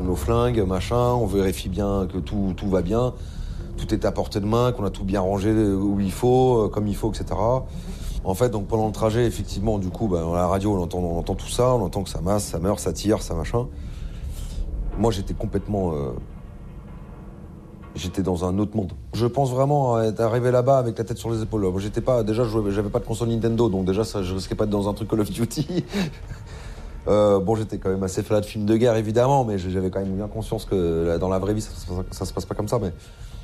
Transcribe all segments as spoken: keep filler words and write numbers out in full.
nos flingues, machin, on vérifie bien que tout, tout va bien, tout est à portée de main, qu'on a tout bien rangé où il faut, comme il faut, et cetera. En fait, donc pendant le trajet, effectivement, du coup, bah, à la radio, on entend, on entend tout ça, on entend que ça masse, ça meurt, ça tire, ça machin. Moi, j'étais complètement... Euh... J'étais dans un autre monde. Je pense vraiment à être arrivé là-bas avec la tête sur les épaules. Moi, j'étais pas... Déjà, j'avais pas de console Nintendo, donc déjà, ça, je risquais pas d'être dans un truc Call of Duty. euh, bon, j'étais quand même assez fan de films de guerre, évidemment, mais j'avais quand même bien conscience que là, dans la vraie vie, ça, ça, ça se passe pas comme ça, mais...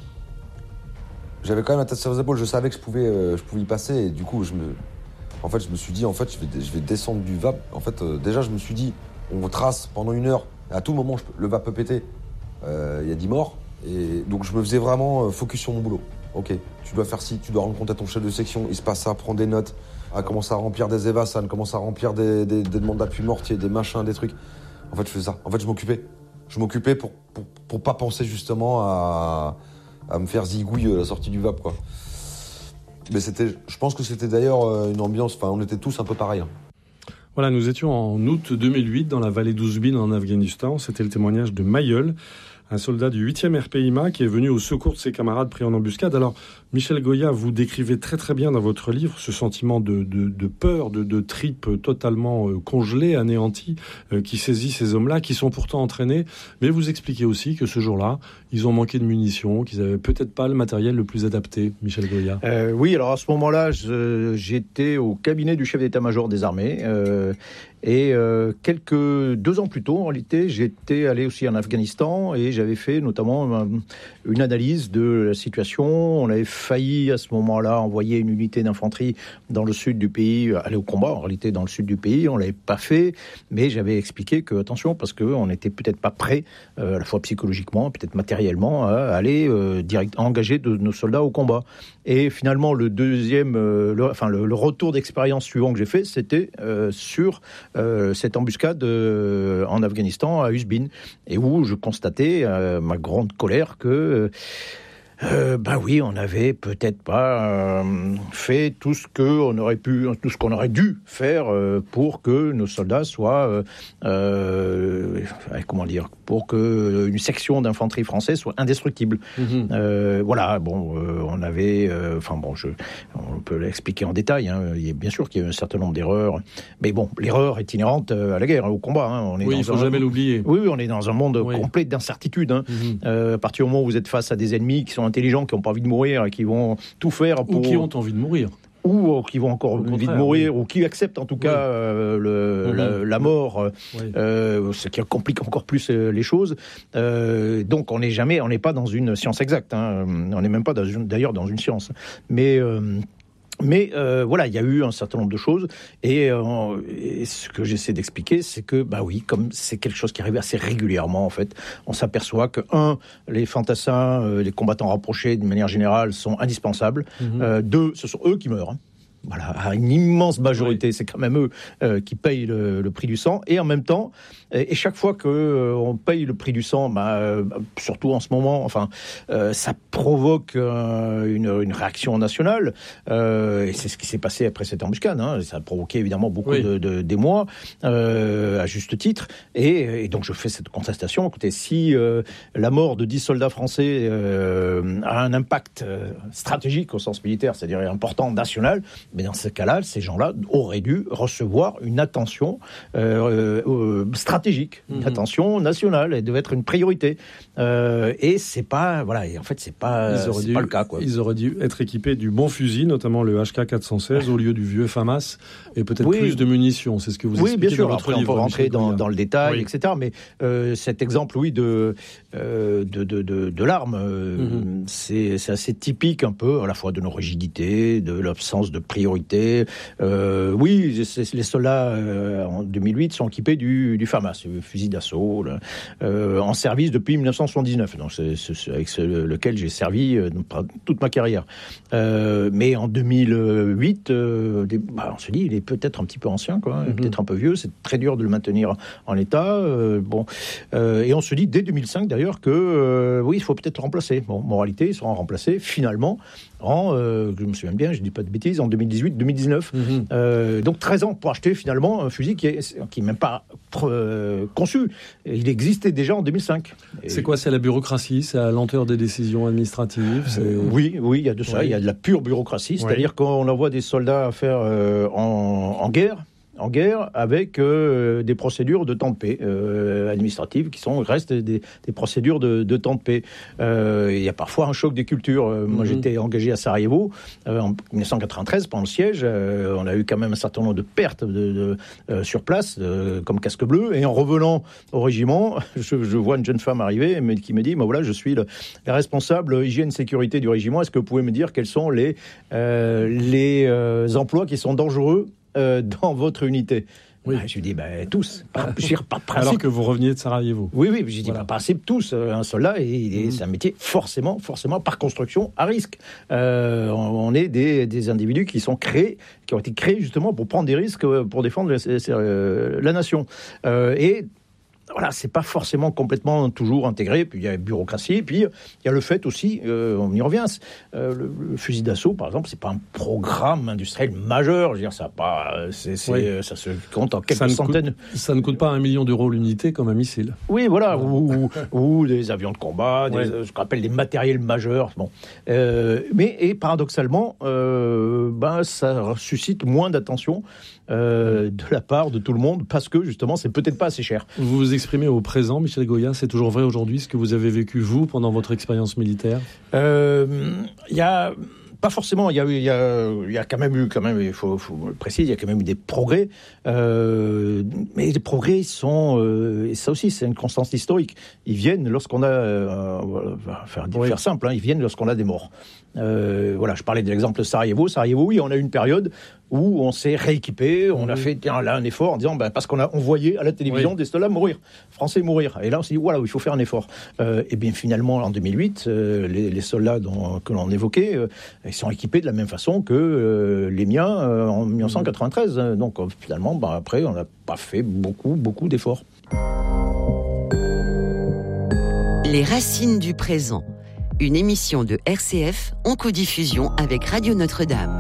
J'avais quand même la tête sur les épaules, je savais que je pouvais, euh, je pouvais y passer, et du coup, je me... En fait, je me suis dit, en fait, je vais, je vais descendre du V A P. En fait, euh, déjà, je me suis dit, on trace pendant une heure, et à tout moment, je, le V A P peut péter. Il euh, y a dix morts. Et donc je me faisais vraiment focus sur mon boulot. Ok, tu dois faire ci, tu dois rendre compte à ton chef de section, il se passe ça, prends des notes, à commencer à remplir des évasans, commence à remplir des, des, des demandes d'appui mortier, des machins, des trucs. En fait, je faisais ça. En fait, je m'occupais. Je m'occupais pour, pour, pour pas penser justement à, à me faire zigouille à la sortie du V A P, quoi. Mais c'était, je pense que c'était d'ailleurs une ambiance, enfin, on était tous un peu pareils. Hein. Voilà, nous étions en août deux mille huit dans la vallée d'Ouzbin en Afghanistan. C'était le témoignage de Mayol, un soldat du huitième R P I M A qui est venu au secours de ses camarades pris en embuscade. Alors, Michel Goya, vous décrivez très très bien dans votre livre ce sentiment de, de, de peur, de, de tripes totalement euh, congelées, anéanties, euh, qui saisit ces hommes-là, qui sont pourtant entraînés. Mais vous expliquez aussi que ce jour-là, ils ont manqué de munitions, qu'ils n'avaient peut-être pas le matériel le plus adapté, Michel Goya. Euh, oui, alors à ce moment-là, je, j'étais au cabinet du chef d'état-major des armées. Euh, et euh, quelques deux ans plus tôt, en réalité, j'étais allé aussi en Afghanistan et j'avais fait notamment une analyse de la situation. On avait failli à ce moment-là envoyer une unité d'infanterie dans le sud du pays, aller au combat en réalité dans le sud du pays. On l'avait pas fait, mais j'avais expliqué que attention parce que on n'était peut-être pas prêt, euh, à la fois psychologiquement, peut-être matériellement, à aller euh, direct, à engager de nos soldats au combat. Et finalement, le deuxième, euh, le, enfin le, le retour d'expérience suivant que j'ai fait, c'était euh, sur euh, cette embuscade euh, en Afghanistan à Uzbin, et où je constatais euh, ma grande colère que euh, Euh, bah oui, on n'avait peut-être pas euh, fait tout ce que on aurait pu, tout ce qu'on aurait dû faire euh, pour que nos soldats soient, euh, euh, comment dire, pour que une section d'infanterie française soit indestructible. Mmh. Euh, voilà, bon, euh, on avait, enfin euh, bon, je, on peut l'expliquer en détail. Hein, il y a, bien sûr qu'il y a eu un certain nombre d'erreurs, mais bon, l'erreur est inhérente à la guerre, au combat. Hein, on est oui, dans il faut un, jamais l'oublier. Oui, oui, on est dans un monde oui. complet d'incertitude. Hein. Mmh. Euh, à partir du moment où vous êtes face à des ennemis qui sont intelligents, qui n'ont pas envie de mourir et qui vont tout faire pour... Ou qui ont envie de mourir. Ou qui vont encore envie de mourir, oui. ou qui acceptent en tout cas oui. euh, le, mmh. la, la mort, oui. euh, ce qui complique encore plus euh, les choses. Euh, donc on n'est jamais, on n'est pas dans une science exacte. Hein. On n'est même pas dans une, d'ailleurs dans une science. Mais... Euh, Mais euh, voilà, il y a eu un certain nombre de choses, et, euh, et ce que j'essaie d'expliquer, c'est que, bah oui, comme c'est quelque chose qui arrive assez régulièrement, en fait, on s'aperçoit que, un, les fantassins, euh, les combattants rapprochés, d'une manière générale, sont indispensables. Mmh. Euh, deux, ce sont eux qui meurent. Hein. Voilà, à une immense majorité, oui. c'est quand même eux euh, qui payent le, le prix du sang. Et en même temps, et, et chaque fois qu'on euh, paye le prix du sang, bah, euh, surtout en ce moment, enfin, euh, ça provoque euh, une, une réaction nationale. Euh, et c'est ce qui s'est passé après cette embuscade. Hein. Ça a provoqué évidemment beaucoup oui. de, de, d'émoi, euh, à juste titre. Et, et donc je fais cette contestation. Écoutez, si euh, la mort de dix soldats français euh, a un impact stratégique au sens militaire, c'est-à-dire important, national, mais dans ce cas-là, ces gens-là auraient dû recevoir une attention euh, euh, stratégique, mmh. une attention nationale. Elle devait être une priorité. Euh, et c'est pas, voilà. Et en fait, c'est pas, c'est dû, pas le cas, quoi. Ils auraient dû être équipés du bon fusil, notamment le H K quatre cent seize, au lieu du vieux FAMAS, et peut-être oui. plus de munitions. C'est ce que vous oui, expliquez bien sûr. dans votre Après, livre. On peut rentrer dans, dans le détail, oui. et cetera. Mais euh, cet exemple, oui, de euh, de, de, de, de l'arme, euh, mmh. c'est, c'est assez typique, un peu, à la fois de nos rigidités, de l'absence de priorité. Euh, oui, les soldats euh, en deux mille huit sont équipés du, du FAMAS, le fusil d'assaut, là, euh, en service depuis dix-neuf cent soixante-dix-neuf, donc c'est, c'est avec ce, lequel j'ai servi euh, toute ma carrière. Euh, mais en deux mille huit, euh, des, bah, on se dit, il est peut-être un petit peu ancien, quoi, mm-hmm. peut-être un peu vieux, c'est très dur de le maintenir en état. Euh, bon, euh, et on se dit dès deux mille cinq d'ailleurs que euh, oui, il faut peut-être le remplacer. Bon, moralité, ils seront remplacés finalement en, euh, je me souviens bien, je ne dis pas de bêtises, en deux mille dix-huit deux mille dix-neuf. Mmh. Euh, donc treize ans pour acheter finalement un fusil qui est, qui est même pas euh, conçu. Il existait déjà en deux mille cinq. Et c'est quoi? C'est la bureaucratie? C'est la lenteur des décisions administratives? C'est... Euh, oui, oui, il y a de ça. Oui. Il y a de la pure bureaucratie. C'est-à-dire oui. qu'on envoie des soldats à faire euh, en, en guerre. en guerre avec euh, des procédures de temps de paix euh, administratives qui sont restent des, des procédures de, de temps de paix. Euh, il y a parfois un choc des cultures. Euh, mm-hmm. Moi, j'étais engagé à Sarajevo euh, en dix-neuf cent quatre-vingt-treize pendant le siège. Euh, on a eu quand même un certain nombre de pertes de, de, euh, sur place, euh, comme casque bleu. Et en revenant au régiment, je, je vois une jeune femme arriver mais, qui me dit, bah, voilà, je suis le, le responsable hygiène sécurité du régiment. Est-ce que vous pouvez me dire quels sont les, euh, les euh, emplois qui sont dangereux Euh, dans votre unité? Oui. Ah, je lui dis, ben, tous. Par, je veux dire, par principe. Alors que vous reveniez de Sarajevo. Oui, oui, je dis, voilà. Par principe, tous. Un soldat, et, et mmh. c'est un métier forcément, forcément, par construction, à risque. Euh, on, on est des, des individus qui sont créés, qui ont été créés justement pour prendre des risques, pour défendre la, la nation. Euh, et voilà, c'est pas forcément complètement toujours intégré. Puis il y a la bureaucratie, puis il y a le fait aussi, euh, on y revient, euh, le, le fusil d'assaut, par exemple, c'est pas un programme industriel majeur. Je veux dire, ça pas, c'est, c'est, oui. ça se compte en quelques ça centaines. Coûte, ça ne coûte pas un million d'euros l'unité comme un missile. Oui, voilà, ou, ou, ou des avions de combat, des, ouais. ce qu'on appelle des matériels majeurs. Bon, euh, mais et paradoxalement, euh, ben ça suscite moins d'attention. Euh, de la part de tout le monde, parce que justement c'est peut-être pas assez cher. Vous vous exprimez au présent, Michel Goya, c'est toujours vrai aujourd'hui ce que vous avez vécu vous pendant votre expérience militaire? Il euh, y a pas forcément, il y a, il y a, il y a quand même eu, quand même, il faut, faut le préciser, il y a quand même eu des progrès, euh, mais les progrès sont, euh, et ça aussi c'est une constance historique, ils viennent lorsqu'on a, euh, faire, oui. faire simple, hein, ils viennent lorsqu'on a des morts. Euh, voilà, je parlais de l'exemple de Sarajevo. Sarajevo, oui, on a eu une période où on s'est rééquipé, on mmh. a fait tiens, là un effort en disant, ben, parce qu'on a, on voyait à la télévision oui. des soldats mourir, Français mourir. Et là, on s'est dit, voilà, il faut faire un effort. Euh, et bien finalement, en deux mille huit, euh, les, les soldats dont, que l'on évoquait, euh, ils sont équipés de la même façon que euh, les miens euh, en dix-neuf cent quatre-vingt-treize. Mmh. Donc euh, finalement, ben, après, on n'a pas fait beaucoup, beaucoup d'efforts. Les racines du présent. Une émission de R C F en codiffusion avec Radio Notre-Dame.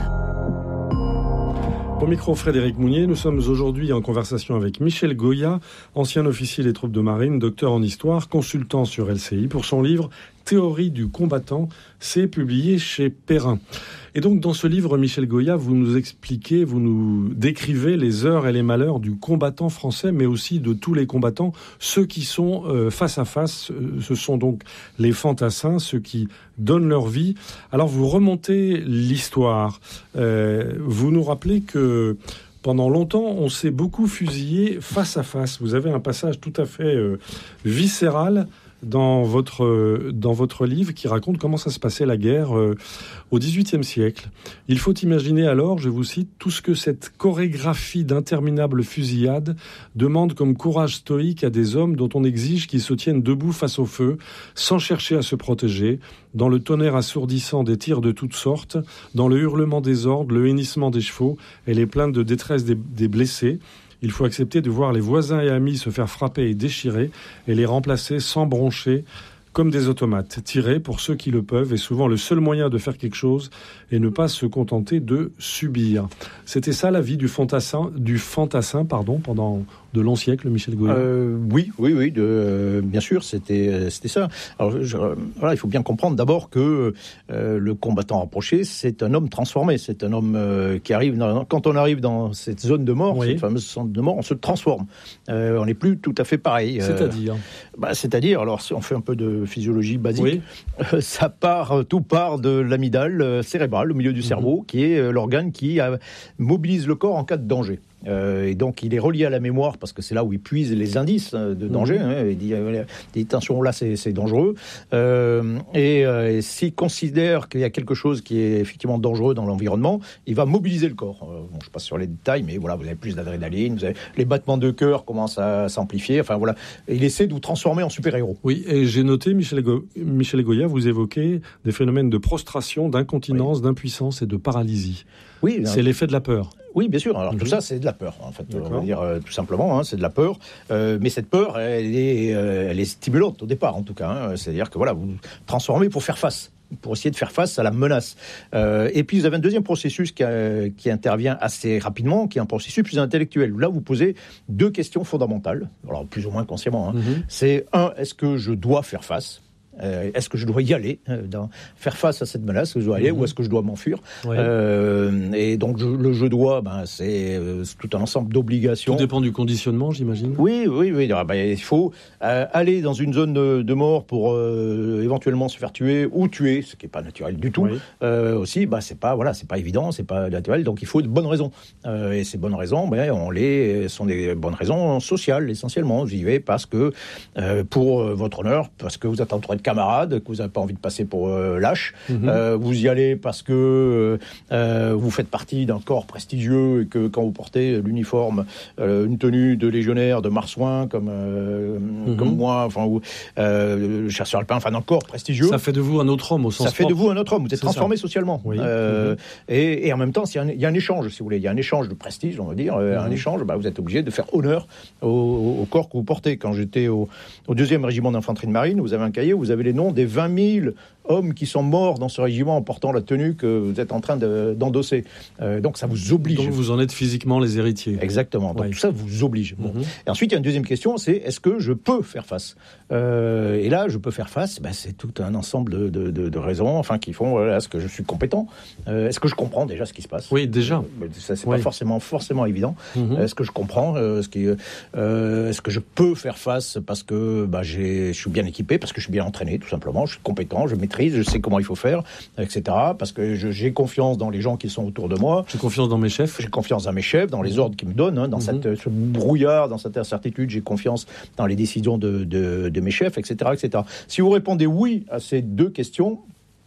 Au micro, Frédéric Mounier, nous sommes aujourd'hui en conversation avec Michel Goya, ancien officier des troupes de marine, docteur en histoire, consultant sur L C I, pour son livre « Théorie du combattant », c'est publié chez Perrin. Et donc, dans ce livre, Michel Goya, vous nous expliquez, vous nous décrivez les heures et les malheurs du combattant français, mais aussi de tous les combattants, ceux qui sont euh, face à face. Euh, ce sont donc les fantassins, ceux qui donnent leur vie. Alors, vous remontez l'histoire. Euh, vous nous rappelez que pendant longtemps, on s'est beaucoup fusillé face à face. Vous avez un passage tout à fait euh, viscéral dans votre, euh, dans votre livre qui raconte comment ça se passait la guerre euh, au dix-huitième siècle. Il faut imaginer alors, je vous cite, tout ce que cette chorégraphie d'interminables fusillades demande comme courage stoïque à des hommes dont on exige qu'ils se tiennent debout face au feu, sans chercher à se protéger, dans le tonnerre assourdissant des tirs de toutes sortes, dans le hurlement des ordres, le hennissement des chevaux et les plaintes de détresse des, des blessés. Il faut accepter de voir les voisins et amis se faire frapper et déchirer et les remplacer sans broncher comme des automates. Tirer, pour ceux qui le peuvent, est souvent le seul moyen de faire quelque chose et ne pas se contenter de subir. C'était ça la vie du fantassin, du fantassin pardon, pendant de longs siècles, Michel Goya. euh, Oui, oui, oui, de, euh, bien sûr, c'était, c'était ça. Alors, je, voilà, il faut bien comprendre d'abord que euh, le combattant rapproché, c'est un homme transformé. C'est un homme euh, qui arrive, dans, quand on arrive dans cette zone de mort, oui. cette fameuse zone de mort, on se transforme. Euh, on n'est plus tout à fait pareil. C'est-à-dire euh, bah, C'est-à-dire, alors si on fait un peu de physiologie basique, oui. euh, ça part, tout part de l'amygdale euh, cérébrale, au milieu du mmh. cerveau, qui est euh, l'organe qui euh, mobilise le corps en cas de danger. Euh, et donc il est relié à la mémoire parce que c'est là où il puise les indices de danger. Mmh. Hein, il dit, euh, dit attention, là c'est, c'est dangereux. Euh, et, euh, et s'il considère qu'il y a quelque chose qui est effectivement dangereux dans l'environnement, il va mobiliser le corps. Euh, bon, je passe sur les détails, mais voilà, vous avez plus d'adrénaline, vous avez, les battements de cœur commencent à s'amplifier. Enfin voilà, et il essaie de vous transformer en super-héros. Oui, et j'ai noté, Michel, Go- Michel Goya, vous évoquez des phénomènes de prostration, d'incontinence, oui. d'impuissance et de paralysie. Oui, c'est l'effet de la peur. Oui, bien sûr. Alors mmh. tout ça, c'est de la peur. En fait, D'accord. on va dire euh, tout simplement, hein, c'est de la peur. Euh, mais cette peur, elle est, euh, elle est stimulante au départ, en tout cas. Hein. C'est-à-dire que voilà, vous vous transformez pour faire face. pour essayer de faire face à la menace. Euh, et puis vous avez un deuxième processus qui, a, qui intervient assez rapidement, qui est un processus plus intellectuel. Là, vous posez deux questions fondamentales, alors plus ou moins consciemment. Hein. Mm-hmm. C'est un, est-ce que je dois faire face ? Euh, est-ce que je dois y aller, euh, dans, faire face à cette menace, est-ce que je dois aller, mmh. ou est-ce que je dois m'enfuir ? Ouais. euh, Et donc je, le je dois, ben, c'est, euh, c'est tout un ensemble d'obligations. Tout dépend du conditionnement, j'imagine. Oui, oui, oui. Ben, il faut euh, aller dans une zone de, de mort pour euh, éventuellement se faire tuer ou tuer, ce qui n'est pas naturel du tout. Oui. Euh, aussi, ben, c'est pas, voilà, c'est pas évident, c'est pas naturel. Donc il faut de bonnes raisons. Euh, et ces bonnes raisons, ben, on les sont des bonnes raisons sociales essentiellement. Vous y vais parce que euh, pour euh, votre honneur, parce que vous êtes entouré de camarades, que vous n'avez pas envie de passer pour euh, lâche. Mmh. Euh, vous y allez parce que euh, vous faites partie d'un corps prestigieux et que quand vous portez l'uniforme, euh, une tenue de légionnaire, de marsouin, comme, euh, mmh. comme moi, enfin, ou euh, chasseur alpin, enfin d'un corps prestigieux. Ça fait de vous un autre homme au sens Ça fait propre. de vous un autre homme. Vous êtes c'est socialement. socialement. Oui. Euh, mmh. et, et en même temps, il y, a un, il y a un échange, si vous voulez. Il y a un échange de prestige, on va dire. Mmh. Un échange, bah, vous êtes obligé de faire honneur au, au corps que vous portez. Quand j'étais au, au deuxième régiment d'infanterie de marine, vous avez un cahier où vous avez les noms des vingt mille hommes qui sont morts dans ce régiment en portant la tenue que vous êtes en train de, d'endosser. Euh, donc ça vous oblige. Donc vous en êtes physiquement les héritiers. Exactement. Donc ouais. tout ça vous oblige. Bon. Mm-hmm. Et ensuite, il y a une deuxième question, c'est est-ce que je peux faire face ? euh, Et là, je peux faire face, ben, c'est tout un ensemble de, de, de, de raisons enfin, qui font, voilà, est-ce que je suis compétent ? euh, Est-ce que je comprends déjà ce qui se passe ? Oui, déjà. Euh, ça, c'est oui. pas forcément, forcément évident. Mm-hmm. Est-ce que je comprends euh, ce qui, euh, Est-ce que je peux faire face parce que bah, j'ai, je suis bien équipé, parce que je suis bien entraîné, tout simplement, je suis compétent, je maîtrise, je sais comment il faut faire, et cetera. Parce que je, j'ai confiance dans les gens qui sont autour de moi. J'ai confiance dans mes chefs. J'ai confiance dans mes chefs, dans les ordres qu'ils me donnent, hein, dans mm-hmm. cette, ce brouillard, dans cette incertitude. J'ai confiance dans les décisions de, de, de mes chefs, et cetera, et cetera. Si vous répondez oui à ces deux questions,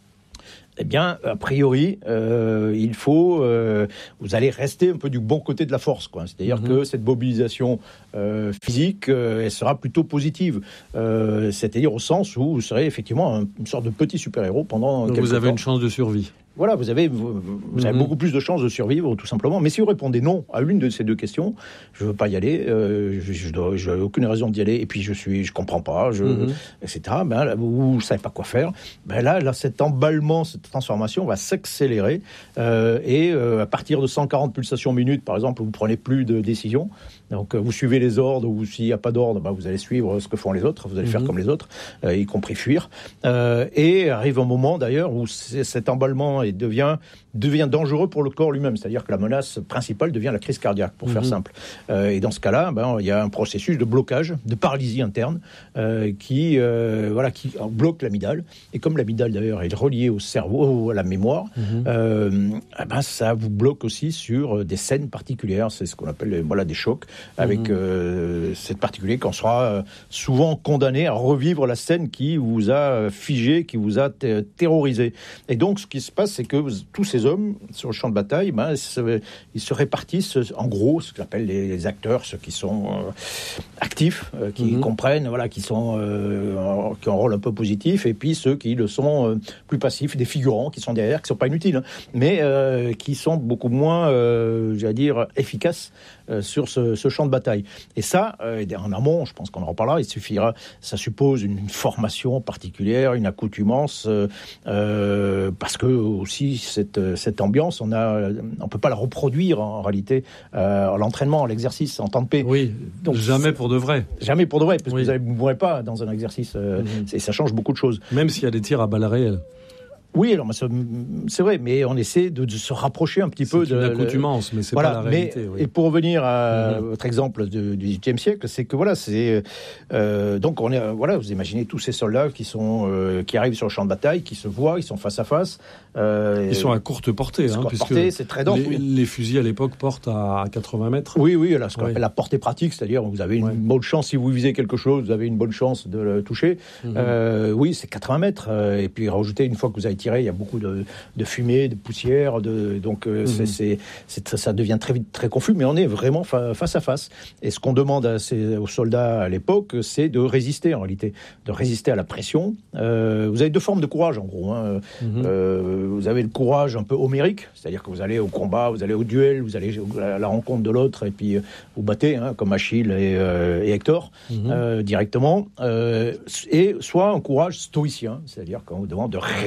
eh bien, a priori, euh, il faut, euh, vous allez rester un peu du bon côté de la force, quoi. C'est-à-dire mmh. que cette mobilisation euh, physique, euh, elle sera plutôt positive. Euh, c'est-à-dire au sens où vous serez effectivement un, une sorte de petit super-héros pendant Donc quelques vous avez temps. une chance de survie. Voilà, vous avez, vous, vous avez mmh. beaucoup plus de chances de survivre, tout simplement. Mais si vous répondez non à l'une de ces deux questions, je ne veux pas y aller, euh, je n'ai aucune raison d'y aller, et puis je suis, je comprends pas, je, mmh. et cetera. Ben, là, vous ne savez pas quoi faire. Ben là, là, cet emballement, cette transformation va s'accélérer. Euh, et euh, à partir de cent quarante pulsations minutes, par exemple, vous ne prenez plus de décision. Donc, vous suivez les ordres, ou s'il n'y a pas d'ordre, ben, vous allez suivre ce que font les autres, vous allez mmh. faire comme les autres, euh, y compris fuir. Euh, et arrive un moment, d'ailleurs, où cet emballement est devient, devient dangereux pour le corps lui-même. C'est-à-dire que la menace principale devient la crise cardiaque, pour mmh. faire simple. Euh, et dans ce cas-là, ben, il y a un processus de blocage, de paralysie interne, euh, qui, euh, voilà, qui bloque l'amygdale. Et comme l'amygdale, d'ailleurs, est reliée au cerveau, à la mémoire, mmh. euh, eh ben, ça vous bloque aussi sur des scènes particulières. C'est ce qu'on appelle voilà, des chocs, avec mmh. euh, cette particulier qu'on sera souvent condamné à revivre la scène qui vous a figé, qui vous a t- terrorisé. Et donc, ce qui se passe, c'est que tous ces hommes sur le champ de bataille, ben, se, ils se répartissent en gros ce qu'on appelle les, les acteurs, ceux qui sont euh, actifs, euh, qui mmh. comprennent, voilà, qui sont euh, qui ont un rôle un peu positif, et puis ceux qui le sont euh, plus passifs, des figurants qui sont derrière, qui sont pas inutiles, hein, mais euh, qui sont beaucoup moins, euh, j'allais dire, efficaces euh, sur ce, ce champ de bataille. Et ça, euh, en amont, je pense qu'on en reparlera. Il suffira, ça suppose une formation particulière, une accoutumance, euh, euh, parce que aussi cette cette ambiance, on a, on peut pas la reproduire en réalité euh, à l'entraînement, à l'exercice, en temps de paix. Oui, donc jamais pour de vrai. Jamais pour de vrai, parce oui. que vous ne mourrez pas dans un exercice. Euh, mmh. Et ça change beaucoup de choses. Même s'il y a des tirs à balles réelles. Oui, alors c'est vrai, mais on essaie de, de se rapprocher un petit c'est peu de... C'est une accoutumance, mais c'est voilà, pas la réalité. Mais, oui. Et pour revenir à mmh. votre exemple du dix-huitième siècle, c'est que voilà, c'est euh, donc on est voilà, vous imaginez tous ces soldats qui sont euh, qui arrivent sur le champ de bataille, qui se voient, ils sont face à face. Euh, ils sont à courte portée, hein, courte puisque portée, c'est très dense. Les, oui. les fusils à l'époque portent à quatre-vingts mètres. Oui, oui, là, ce qu'on oui. appelle la portée pratique, c'est-à-dire vous avez une ouais. bonne chance si vous visez quelque chose, vous avez une bonne chance de le toucher. Mmh. Euh, oui, c'est quatre-vingts mètres, euh, et puis rajouter une fois que vous avez tiré, il y a beaucoup de de fumée, de poussière, de, donc euh, mmh. c'est, c'est, c'est, ça devient très vite très confus, mais on est vraiment fa- face à face. Et ce qu'on demande à ces, aux soldats à l'époque, c'est de résister en réalité, de résister à la pression. Euh, vous avez deux formes de courage en gros. Hein. Mmh. Euh, vous avez le courage un peu homérique, c'est-à-dire que vous allez au combat, vous allez au duel, vous allez à la rencontre de l'autre et puis vous battez, hein, comme Achille et, euh, et Hector, mmh. euh, directement. Euh, et soit un courage stoïcien, c'est-à-dire qu'on vous demande de résister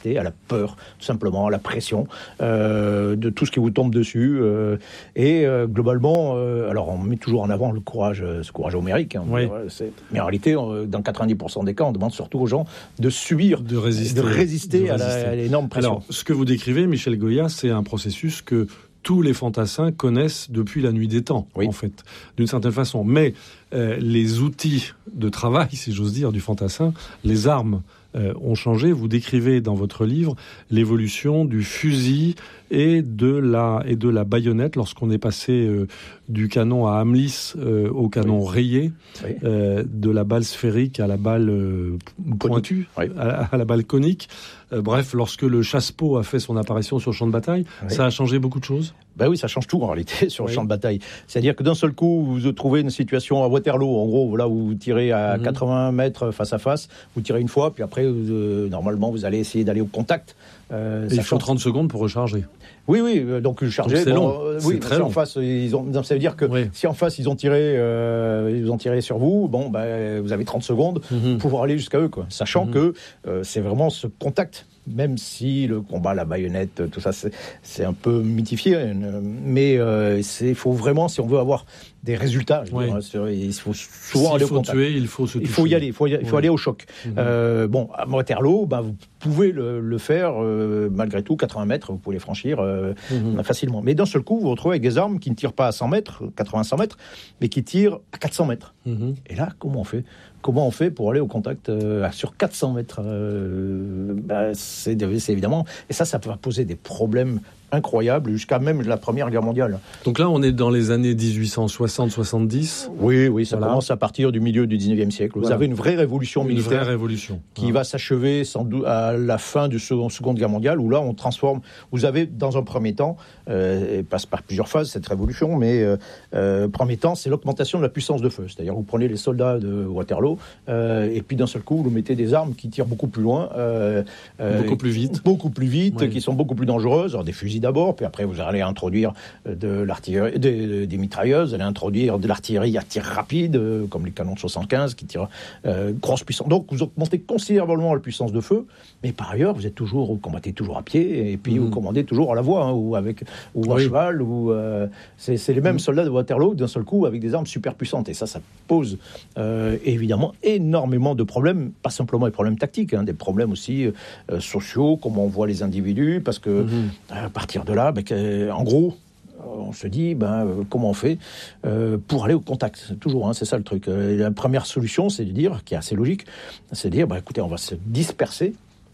résister à la peur, tout simplement, à la pression euh, de tout ce qui vous tombe dessus. Euh, et euh, globalement, euh, alors on met toujours en avant le courage, euh, ce courage homérique. Hein, oui. euh, c'est, mais en réalité, on, dans quatre-vingt-dix pour cent des cas, on demande surtout aux gens de subir, de résister, de résister, de à, la, à l'énorme pression. Alors, ce que vous décrivez, Michel Goya, c'est un processus que tous les fantassins connaissent depuis la nuit des temps, oui. en fait, d'une certaine façon. Mais euh, les outils de travail, si j'ose dire, du fantassin, les armes euh, ont changé. Vous décrivez dans votre livre l'évolution du fusil et de la, et de la baïonnette lorsqu'on est passé euh, du canon à Amlis euh, au canon oui. rayé, oui. Euh, de la balle sphérique à la balle euh, pointue, oui. à, à la balle conique. Euh, bref, lorsque le chasse-peau a fait son apparition sur le champ de bataille, oui. ça a changé beaucoup de choses. Ben oui, ça change tout en réalité sur oui. le champ de bataille. C'est-à-dire que d'un seul coup, vous vous trouvez une situation à Waterloo, en gros, là où vous tirez à mmh. quatre-vingts mètres face à face, vous tirez une fois, puis après, vous, euh, normalement, vous allez essayer d'aller au contact. Euh, il faut trente secondes pour recharger. Oui, oui, donc charger. Donc c'est bon, long. Euh, c'est oui, très si long. En face, ils ont, ça veut dire que oui. si en face ils ont tiré, euh, ils ont tiré sur vous, bon, ben, vous avez trente secondes mm-hmm. pour pouvoir aller jusqu'à eux, quoi. Sachant mm-hmm. que euh, c'est vraiment ce contact. Même si le combat, la baïonnette, tout ça, c'est, c'est un peu mythifié, mais euh, il faut vraiment, si on veut avoir des résultats, je oui. veux dire, il faut souvent S'il aller faut au contact. Tuer, il faut se toucher. Il faut y aller, il faut, y, il faut oui. aller au choc. Mm-hmm. Euh, bon, à Waterloo, ben, vous pouvez le, le faire, euh, malgré tout, quatre-vingts mètres, vous pouvez les franchir euh, mm-hmm. facilement. Mais d'un seul coup, vous vous retrouvez avec des armes qui ne tirent pas à cent mètres, quatre-vingts à cent mètres, mais qui tirent à quatre cents mètres. Mm-hmm. Et là, comment on fait Comment on fait pour aller au contact euh, sur quatre cents mètres euh, bah, c'est, c'est évidemment... Et ça, ça va poser des problèmes incroyables jusqu'à même la Première Guerre mondiale. Donc là, on est dans les années dix-huit cent soixante soixante-dix. Oui, oui, ça voilà. commence à partir du milieu du dix-neuvième siècle. Vous voilà. avez une vraie révolution une militaire vraie révolution. qui ah. va s'achever sans doute à la fin de la Seconde Guerre mondiale, où là, on transforme... Vous avez, dans un premier temps, euh, et passe par plusieurs phases, cette révolution, mais euh, euh, premier temps, c'est l'augmentation de la puissance de feu. C'est-à-dire, vous prenez les soldats de Waterloo, euh, et puis d'un seul coup, vous mettez des armes qui tirent beaucoup plus loin. Euh, beaucoup plus vite. Beaucoup plus vite, oui. qui sont beaucoup plus dangereuses. Alors, des fusils d'abord, puis après, vous allez introduire de l'artillerie, des, des mitrailleuses, vous allez introduire de l'artillerie à tir rapide, euh, comme les canons de soixante-quinze, qui tirent euh, grosse puissance. Donc, vous augmentez considérablement la puissance de feu, mais par ailleurs, vous êtes toujours, vous combattez toujours à pied, et puis mmh. vous commandez toujours à la voie, hein, ou, avec, ou oui. à cheval, ou, euh, c'est, c'est les mêmes mmh. soldats de Waterloo, d'un seul coup, avec des armes super puissantes. Et ça, ça pose euh, évidemment énormément de problèmes, pas simplement des problèmes tactiques, hein, des problèmes aussi euh, sociaux, comment on voit les individus, parce que mmh. à partir de là, ben, que, en gros, on se dit, ben, euh, comment on fait euh, pour aller au contact. Toujours, hein, c'est ça le truc. Euh, la première solution, c'est de dire, qui est assez logique, c'est de dire, ben, écoutez, on va se disperser.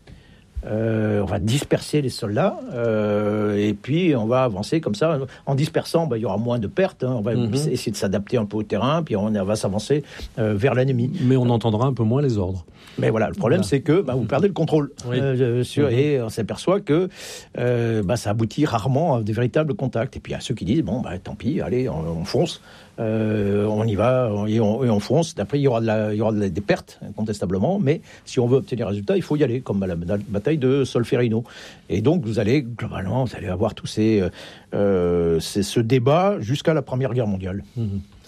Euh, on va disperser les soldats euh, et puis on va avancer comme ça. En dispersant, ben, il y aura moins de pertes. Hein. On va mm-hmm. essayer de s'adapter un peu au terrain, puis on va s'avancer euh, vers l'ennemi. Mais on entendra un peu moins les ordres. Mais voilà, le problème, voilà. c'est que ben, vous perdez le contrôle. Oui. Euh, sur, mm-hmm. Et on s'aperçoit que euh, ben, ça aboutit rarement à des véritables contacts. Et puis il y a ceux qui disent, bon, ben, tant pis, allez, on, on fonce. Euh, on y va et on, et on fonce. D'après, il y aura, de la, il y aura de la, des pertes, incontestablement, mais si on veut obtenir des résultats, il faut y aller, comme à la, la bataille de Solferino. Et donc, vous allez, globalement, vous allez avoir tous ces, euh, ces, ce débat jusqu'à la Première Guerre mondiale. Mmh.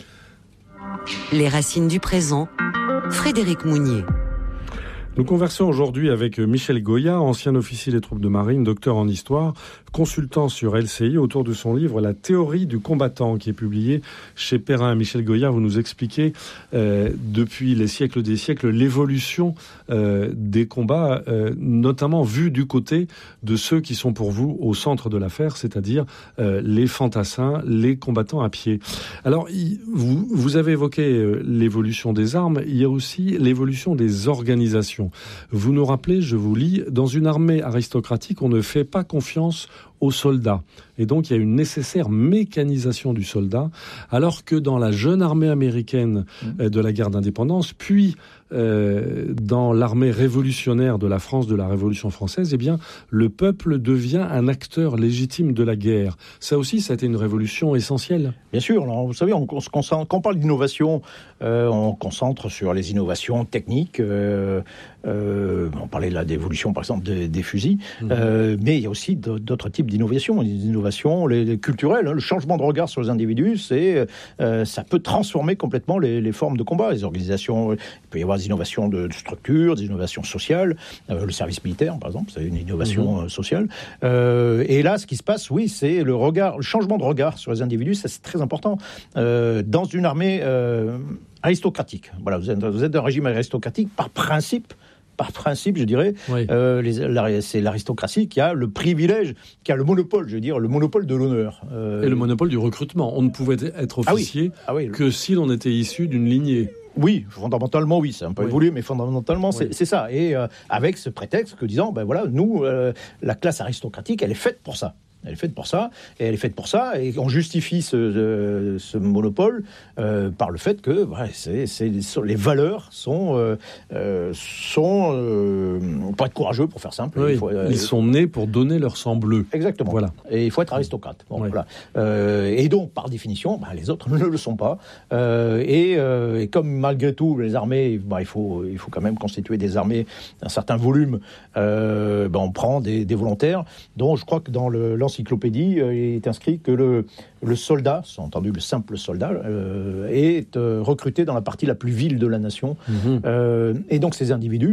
Les racines du présent, Frédéric Mounier. Nous conversons aujourd'hui avec Michel Goya, ancien officier des troupes de marine, docteur en histoire, consultant sur L C I autour de son livre « La théorie du combattant » qui est publié chez Perrin. Michel Goya, vous nous expliquez euh, depuis les siècles des siècles l'évolution euh, des combats, euh, notamment vu du côté de ceux qui sont pour vous au centre de l'affaire, c'est-à-dire euh, les fantassins, les combattants à pied. Alors, il, vous, vous avez évoqué euh, l'évolution des armes, il y a aussi l'évolution des organisations. Vous nous rappelez, je vous lis, dans une armée aristocratique, on ne fait pas confiance aux soldats. Et donc, il y a une nécessaire mécanisation du soldat, alors que dans la jeune armée américaine euh, de la guerre d'indépendance, puis euh, dans l'armée révolutionnaire de la France, de la Révolution française, eh bien, le peuple devient un acteur légitime de la guerre. Ça aussi, ça a été une révolution essentielle. Bien sûr. Alors, vous savez, on, on se concentre, quand on parle d'innovation, euh, on concentre sur les innovations techniques. Euh, euh, on parlait là d'évolution, par exemple, de, des fusils. Mmh. Euh, mais il y a aussi d'autres types types d'innovations, des innovations les, les culturelles. Hein. Le changement de regard sur les individus, c'est, euh, ça peut transformer complètement les, les formes de combat, les organisations. Il peut y avoir des innovations de, de structure, des innovations sociales. Euh, le service militaire, par exemple, c'est une innovation mmh. sociale. Euh, et là, ce qui se passe, oui, c'est le regard, le changement de regard sur les individus. Ça, c'est très important. Euh, dans une armée euh, aristocratique, voilà, vous êtes, vous êtes un régime aristocratique par principe. Par principe, je dirais, oui. euh, les, la, c'est l'aristocratie qui a le privilège, qui a le monopole, je veux dire, le monopole de l'honneur. Euh... Et le monopole du recrutement. On ne pouvait être officier ah oui. Ah oui. que si l'on était issu d'une lignée. Oui, fondamentalement, oui, c'est un peu oui. évolué, mais fondamentalement, c'est, oui. c'est ça. Et euh, avec ce prétexte que disant, ben voilà, nous, euh, la classe aristocratique, elle est faite pour ça. Elle est faite pour ça, et elle est faite pour ça, et on justifie ce, ce, ce monopole euh, par le fait que ouais, c'est, c'est, les valeurs sont, euh, euh, sont euh, pour être courageux, pour faire simple. Oui, il faut, euh, ils sont nés pour donner leur sang bleu. Exactement. Voilà. Et il faut être aristocrate. Bon, oui. voilà. euh, et donc, par définition, bah, les autres ne le sont pas. Euh, et, euh, et comme malgré tout, les armées, bah, il, faut, il faut quand même constituer des armées d'un certain volume, euh, bah, on prend des, des volontaires, dont je crois que dans le l'encyclopédie, euh, il est inscrit que le, le soldat, c'est entendu le simple soldat, euh, est euh, recruté dans la partie la plus vile de la nation. Mmh. Euh, et donc ces individus,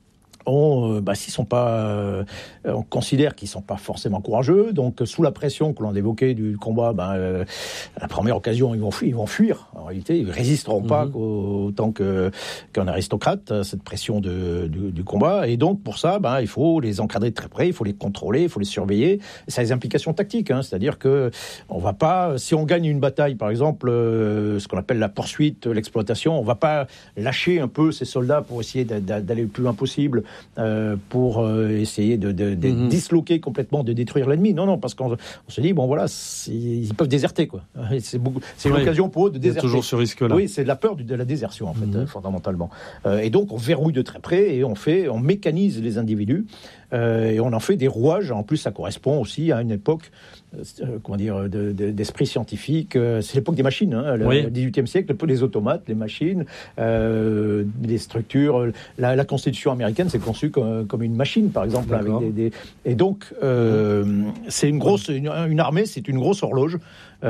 On, euh, bah, s'ils sont pas, euh, on considère qu'ils sont pas forcément courageux. Donc, sous la pression que l'on évoquait du combat, ben, euh, à la première occasion, ils vont fuir. Ils vont fuir. En réalité, ils résisteront mmh. pas autant que qu'un aristocrate à cette pression de, de, du combat. Et donc, pour ça, ben, il faut les encadrer de très près. Il faut les contrôler. Il faut les surveiller. Et ça a des implications tactiques. Hein, c'est-à-dire que on va pas, si on gagne une bataille, par exemple, euh, ce qu'on appelle la poursuite, l'exploitation, on va pas lâcher un peu ces soldats pour essayer d'aller le plus loin possible. Euh, pour euh, essayer de, de, de mmh. disloquer complètement, de détruire l'ennemi. Non, non, parce qu'on on se dit, bon voilà, ils peuvent déserter, quoi. C'est, beaucoup, c'est oui. l'occasion pour eux de déserter. Il y a toujours ce risque-là. Oui, c'est de la peur de la désertion, en fait, mmh. euh, fondamentalement. Euh, et donc, on verrouille de très près et on fait, on mécanise les individus euh, et on en fait des rouages. En plus, ça correspond aussi à une époque, euh, comment dire, de, de, d'esprit scientifique. Euh, c'est l'époque des machines, hein, le oui. dix-huitième siècle, les automates, les machines, euh, les structures. La, la Constitution américaine, c'est conçu comme, comme une machine, par exemple, avec des, des... et donc euh, c'est une grosse, une, une armée, c'est une grosse horloge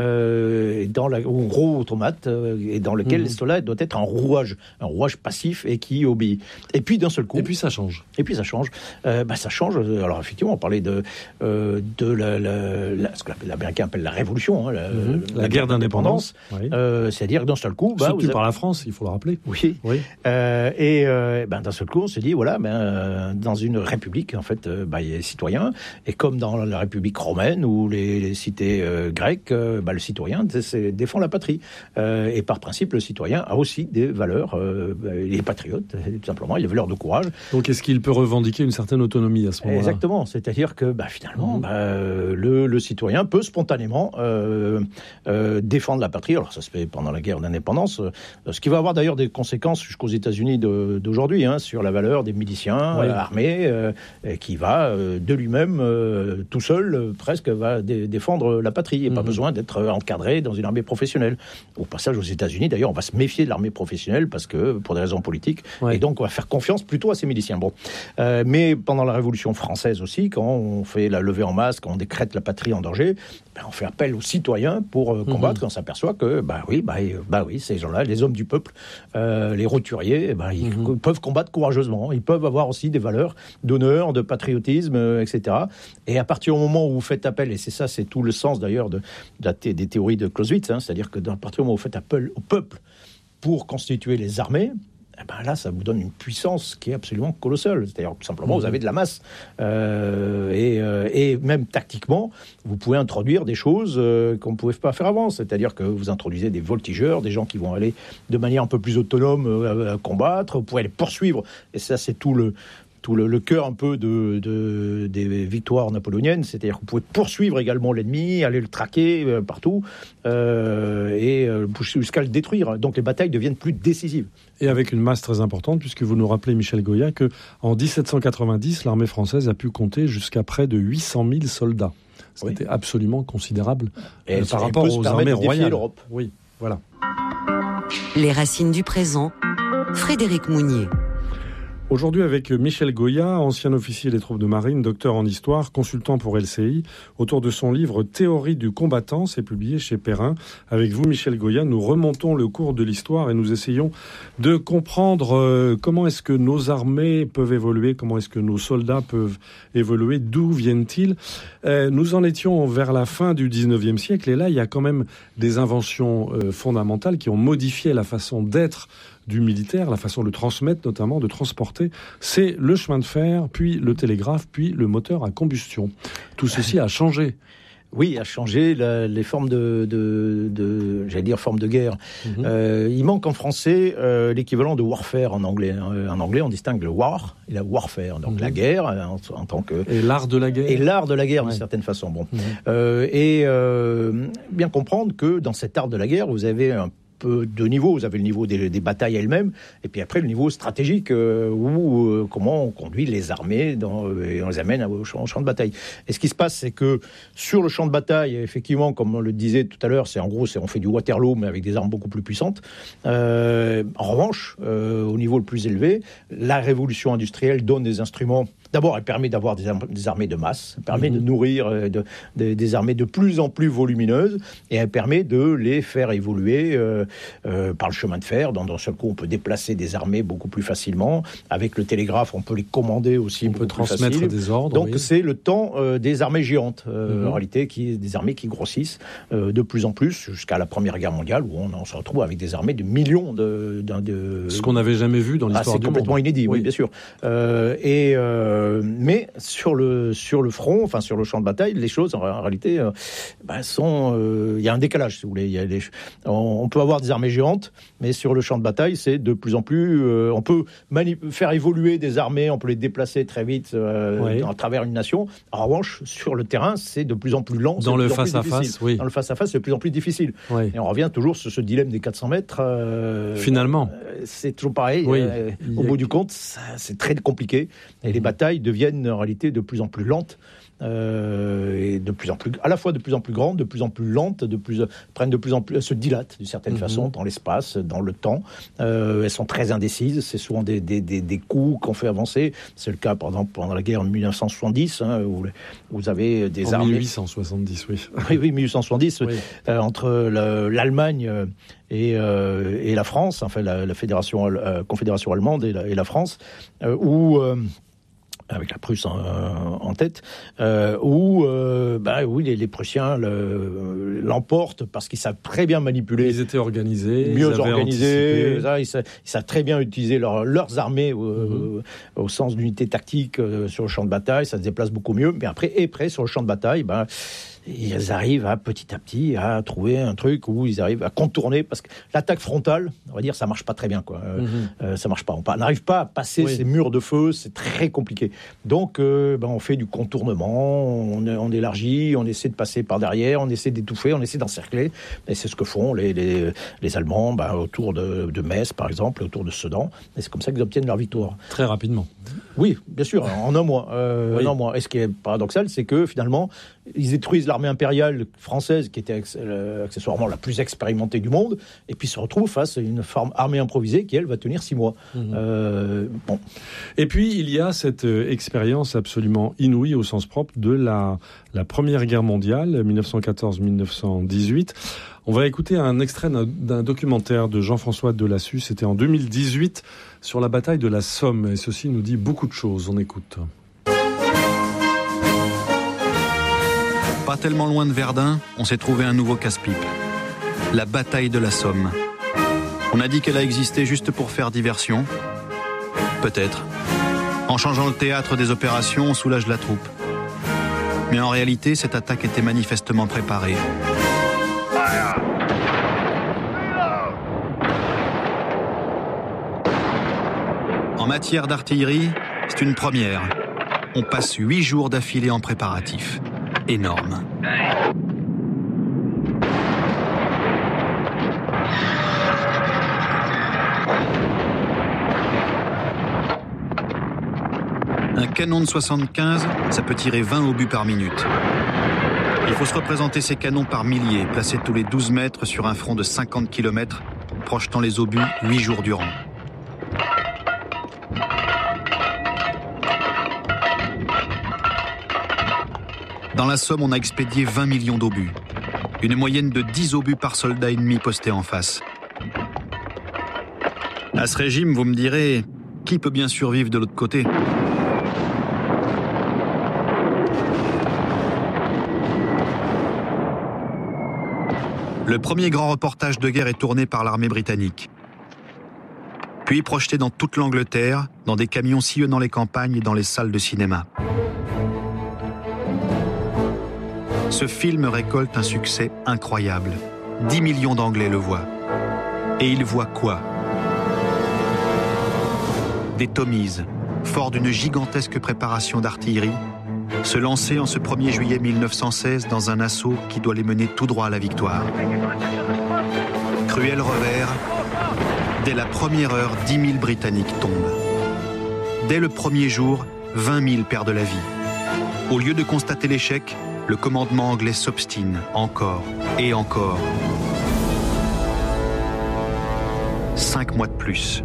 euh, dans la, ou un gros automate euh, et dans lequel mmh. cela doit être un rouage, un rouage passif et qui obéit. Et puis d'un seul coup, et puis ça change. Et puis ça change. Euh, bah ça change. Alors effectivement, on parlait de euh, de la, la, la ce que l'Américain appelle la révolution, hein, la, mmh. la, la guerre d'indépendance. Oui. Euh, c'est-à-dire d'un seul coup, bah, soutenue avez... par la France, il faut le rappeler. Oui. oui. Euh, et euh, ben d'un seul coup, on se dit voilà, ben dans une république, en fait, euh, bah, il y a les citoyens, et comme dans la République romaine ou les, les cités euh, grecques, euh, bah, le citoyen c'est, c'est, défend la patrie. Euh, et par principe, le citoyen a aussi des valeurs, euh, il est patriote, tout simplement, il a des valeurs de courage. Donc est-ce qu'il peut revendiquer une certaine autonomie à ce moment-là ? Exactement, c'est-à-dire que bah, finalement, mmh. bah, le, le citoyen peut spontanément euh, euh, défendre la patrie. Alors ça se fait pendant la guerre d'indépendance, euh, ce qui va avoir d'ailleurs des conséquences jusqu'aux États-Unis de, d'aujourd'hui, hein, sur la valeur des miliciens, oui. euh, armés, euh, qui va euh, de lui-même, euh, tout seul, euh, presque, va dé- défendre la patrie. Il n'y a mmh. pas besoin d'être encadré dans une armée professionnelle. Au passage, aux États-Unis, d'ailleurs, on va se méfier de l'armée professionnelle parce que, pour des raisons politiques, oui. et donc on va faire confiance plutôt à ces miliciens. Bon. Euh, mais pendant la Révolution française aussi, quand on fait la levée en masse, quand on décrète la patrie en danger, ben, on fait appel aux citoyens pour euh, combattre, mmh. on s'aperçoit que, bah oui, bah, bah oui, ces gens-là, les hommes du peuple, euh, les roturiers, bah, ils mmh. co- peuvent combattre courageusement. Ils peuvent avoir aussi des valeurs d'honneur, de patriotisme, euh, et cetera. Et à partir du moment où vous faites appel, et c'est ça, c'est tout le sens d'ailleurs de, de la thé- des théories de Clausewitz, hein, c'est-à-dire que à partir du moment où vous faites appel au peuple pour constituer les armées, eh ben là, ça vous donne une puissance qui est absolument colossale. C'est-à-dire tout simplement, mmh. vous avez de la masse. Euh, et, euh, et même tactiquement, vous pouvez introduire des choses euh, qu'on ne pouvait pas faire avant. C'est-à-dire que vous introduisez des voltigeurs, des gens qui vont aller de manière un peu plus autonome euh, à combattre. Vous pouvez les poursuivre. Et ça, c'est tout le... tout le, le cœur un peu de, de, des victoires napoléoniennes, c'est-à-dire que vous pouvez poursuivre également l'ennemi, aller le traquer euh, partout, euh, et euh, jusqu'à le détruire. Donc les batailles deviennent plus décisives. Et avec une masse très importante, puisque vous nous rappelez, Michel Goya, qu'en dix-sept cent quatre-vingt-dix, l'armée française a pu compter jusqu'à près de huit cent mille soldats. C'était oui. absolument considérable et euh, par rapport aux armées royales. L'Europe. Oui, voilà. Les racines du présent, Frédéric Mounier. Aujourd'hui avec Michel Goya, ancien officier des troupes de marine, docteur en histoire, consultant pour L C I, autour de son livre Théorie du combattant, c'est publié chez Perrin. Avec vous Michel Goya, nous remontons le cours de l'histoire et nous essayons de comprendre euh, comment est-ce que nos armées peuvent évoluer, comment est-ce que nos soldats peuvent évoluer, d'où viennent-ils. Euh, nous en étions vers la fin du dix-neuvième siècle et là il y a quand même des inventions euh, fondamentales qui ont modifié la façon d'être du militaire, la façon de transmettre notamment, de transporter, c'est le chemin de fer, puis le télégraphe, puis le moteur à combustion. Tout ceci a changé. Oui, a changé la, les formes de, de, de, j'allais dire formes de guerre. Mm-hmm. Euh, il manque en français euh, l'équivalent de warfare en anglais. En anglais, on distingue le war et la warfare, donc mm-hmm. la guerre en, en tant que et l'art de la guerre. Et l'art de la guerre ouais. d'une certaine façon. Bon, mm-hmm. euh, et euh, bien comprendre que dans cet art de la guerre, vous avez un peu de niveaux. Vous avez le niveau des, des batailles elles-mêmes, et puis après le niveau stratégique, euh, où euh, comment on conduit les armées dans, euh, et on les amène au champ, au champ de bataille. Et ce qui se passe, c'est que sur le champ de bataille, effectivement, comme on le disait tout à l'heure, c'est en gros, c'est, on fait du Waterloo, mais avec des armes beaucoup plus puissantes. Euh, en revanche, euh, au niveau le plus élevé, la révolution industrielle donne des instruments. D'abord, elle permet d'avoir des, ar- des armées de masse, elle permet mmh. de nourrir euh, de, de, des armées de plus en plus volumineuses, et elle permet de les faire évoluer euh, euh, par le chemin de fer. Dans un seul coup, on peut déplacer des armées beaucoup plus facilement. Avec le télégraphe, on peut les commander aussi. On peut transmettre facile. des ordres. Donc, oui. c'est le temps euh, des armées géantes, euh, mmh. en réalité, qui, des armées qui grossissent euh, de plus en plus, jusqu'à la Première Guerre mondiale, où on, on se retrouve avec des armées de millions de... de, de... Ce qu'on n'avait jamais vu dans l'histoire ah, du monde. C'est complètement inédit, oui, oui bien sûr. Euh, et... Euh, mais sur le sur le front, enfin sur le champ de bataille, les choses en, en réalité euh, bah, sont. Il euh, y a un décalage, si vous voulez. Il y a des, on, on peut avoir des armées géantes, mais sur le champ de bataille, c'est de plus en plus. Euh, on peut manip- faire évoluer des armées, on peut les déplacer très vite euh, oui. à travers une nation. En revanche, sur le terrain, c'est de plus en plus lent. Dans le face à face, oui. Dans le face à face, c'est de plus en plus difficile. Oui. Et on revient toujours sur ce dilemme des quatre cents mètres. Euh, Finalement, euh, c'est toujours pareil. Oui. Euh, au bout du compte, ça, c'est très compliqué. Et mmh. les batailles deviennent en réalité de plus en plus lentes, euh, et de plus en plus, à la fois de plus en plus grandes, de plus en plus lentes, de plus, prennent de plus en plus, se dilatent d'une certaine mm-hmm. façon dans l'espace, dans le temps. Euh, elles sont très indécises. C'est souvent des, des, des, des coups qu'on fait avancer. C'est le cas, par exemple, pendant la guerre en dix-neuf cent soixante-dix, hein, où vous avez des en armées. mille huit cent soixante-dix, oui. oui, oui, mille huit cent soixante-dix, oui. euh, entre le, l'Allemagne et, euh, et la France, enfin la, la fédération, euh, confédération allemande et la, et la France, euh, où euh, avec la Prusse en, en tête, euh, où euh, bah, oui, les, les Prussiens le, l'emportent parce qu'ils savent très bien manipuler. Ils étaient organisés, mieux ils organisés. Ça, ils, savent, ils savent très bien utiliser leur, leurs armées euh, mm-hmm. au sens d'unité tactique euh, sur le champ de bataille. Ça se déplace beaucoup mieux. Mais après, et après sur le champ de bataille, bah, ils arrivent à petit à petit à trouver un truc où ils arrivent à contourner, parce que l'attaque frontale, on va dire, ça marche pas très bien, quoi. Euh, mm-hmm. euh, ça marche pas. On n'arrive pas à passer oui. ces murs de feu, c'est très compliqué. Donc, euh, ben, on fait du contournement, on, on élargit, on essaie de passer par derrière, on essaie d'étouffer, on essaie d'encercler. Et c'est ce que font les, les, les Allemands ben, autour de, de Metz, par exemple, autour de Sedan. Et c'est comme ça qu'ils obtiennent leur victoire. Très rapidement. Oui, bien sûr, en un mois. Euh, oui. en un mois. Et ce qui est paradoxal, c'est que finalement, ils détruisent l'armée impériale française, qui était accessoirement la plus expérimentée du monde, et puis se retrouvent face à une forme armée improvisée qui, elle, va tenir six mois. Mmh. Euh, bon. Et puis, il y a cette expérience absolument inouïe au sens propre de la, la Première Guerre mondiale, dix-neuf cent quatorze à dix-neuf cent dix-huit. On va écouter un extrait d'un, d'un documentaire de Jean-François Delassus, c'était en deux mille dix-huit, sur la bataille de la Somme. Et ceci nous dit beaucoup de choses. On écoute. Pas tellement loin de Verdun, on s'est trouvé un nouveau casse-pipe. La bataille de la Somme. On a dit qu'elle a existé juste pour faire diversion. Peut-être. En changeant le théâtre des opérations, on soulage la troupe. Mais en réalité, cette attaque était manifestement préparée. En matière d'artillerie, c'est une première. On passe huit jours d'affilée en préparatifs. Énorme. Un canon de soixante-quinze, ça peut tirer vingt obus par minute. Il faut se représenter ces canons par milliers, placés tous les douze mètres sur un front de cinquante kilomètres, projetant les obus huit jours durant. Dans la Somme, on a expédié vingt millions d'obus. Une moyenne de dix obus par soldat ennemi posté en face. À ce régime, vous me direz, qui peut bien survivre de l'autre côté ? Le premier grand reportage de guerre est tourné par l'armée britannique. Puis projeté dans toute l'Angleterre, dans des camions sillonnant les campagnes et dans les salles de cinéma. Ce film récolte un succès incroyable. dix millions d'Anglais le voient. Et ils voient quoi ? Des Tommies, forts d'une gigantesque préparation d'artillerie, se lancer en ce premier juillet mille neuf cent seize dans un assaut qui doit les mener tout droit à la victoire. Cruel revers, dès la première heure, dix mille Britanniques tombent. Dès le premier jour, vingt mille perdent la vie. Au lieu de constater l'échec, le commandement anglais s'obstine encore et encore. Cinq mois de plus.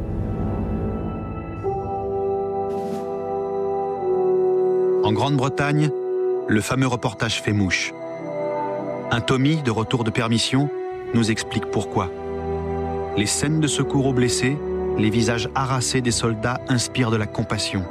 En Grande-Bretagne, le fameux reportage fait mouche. Un Tommy, de retour de permission, nous explique pourquoi. Les scènes de secours aux blessés, les visages harassés des soldats inspirent de la compassion.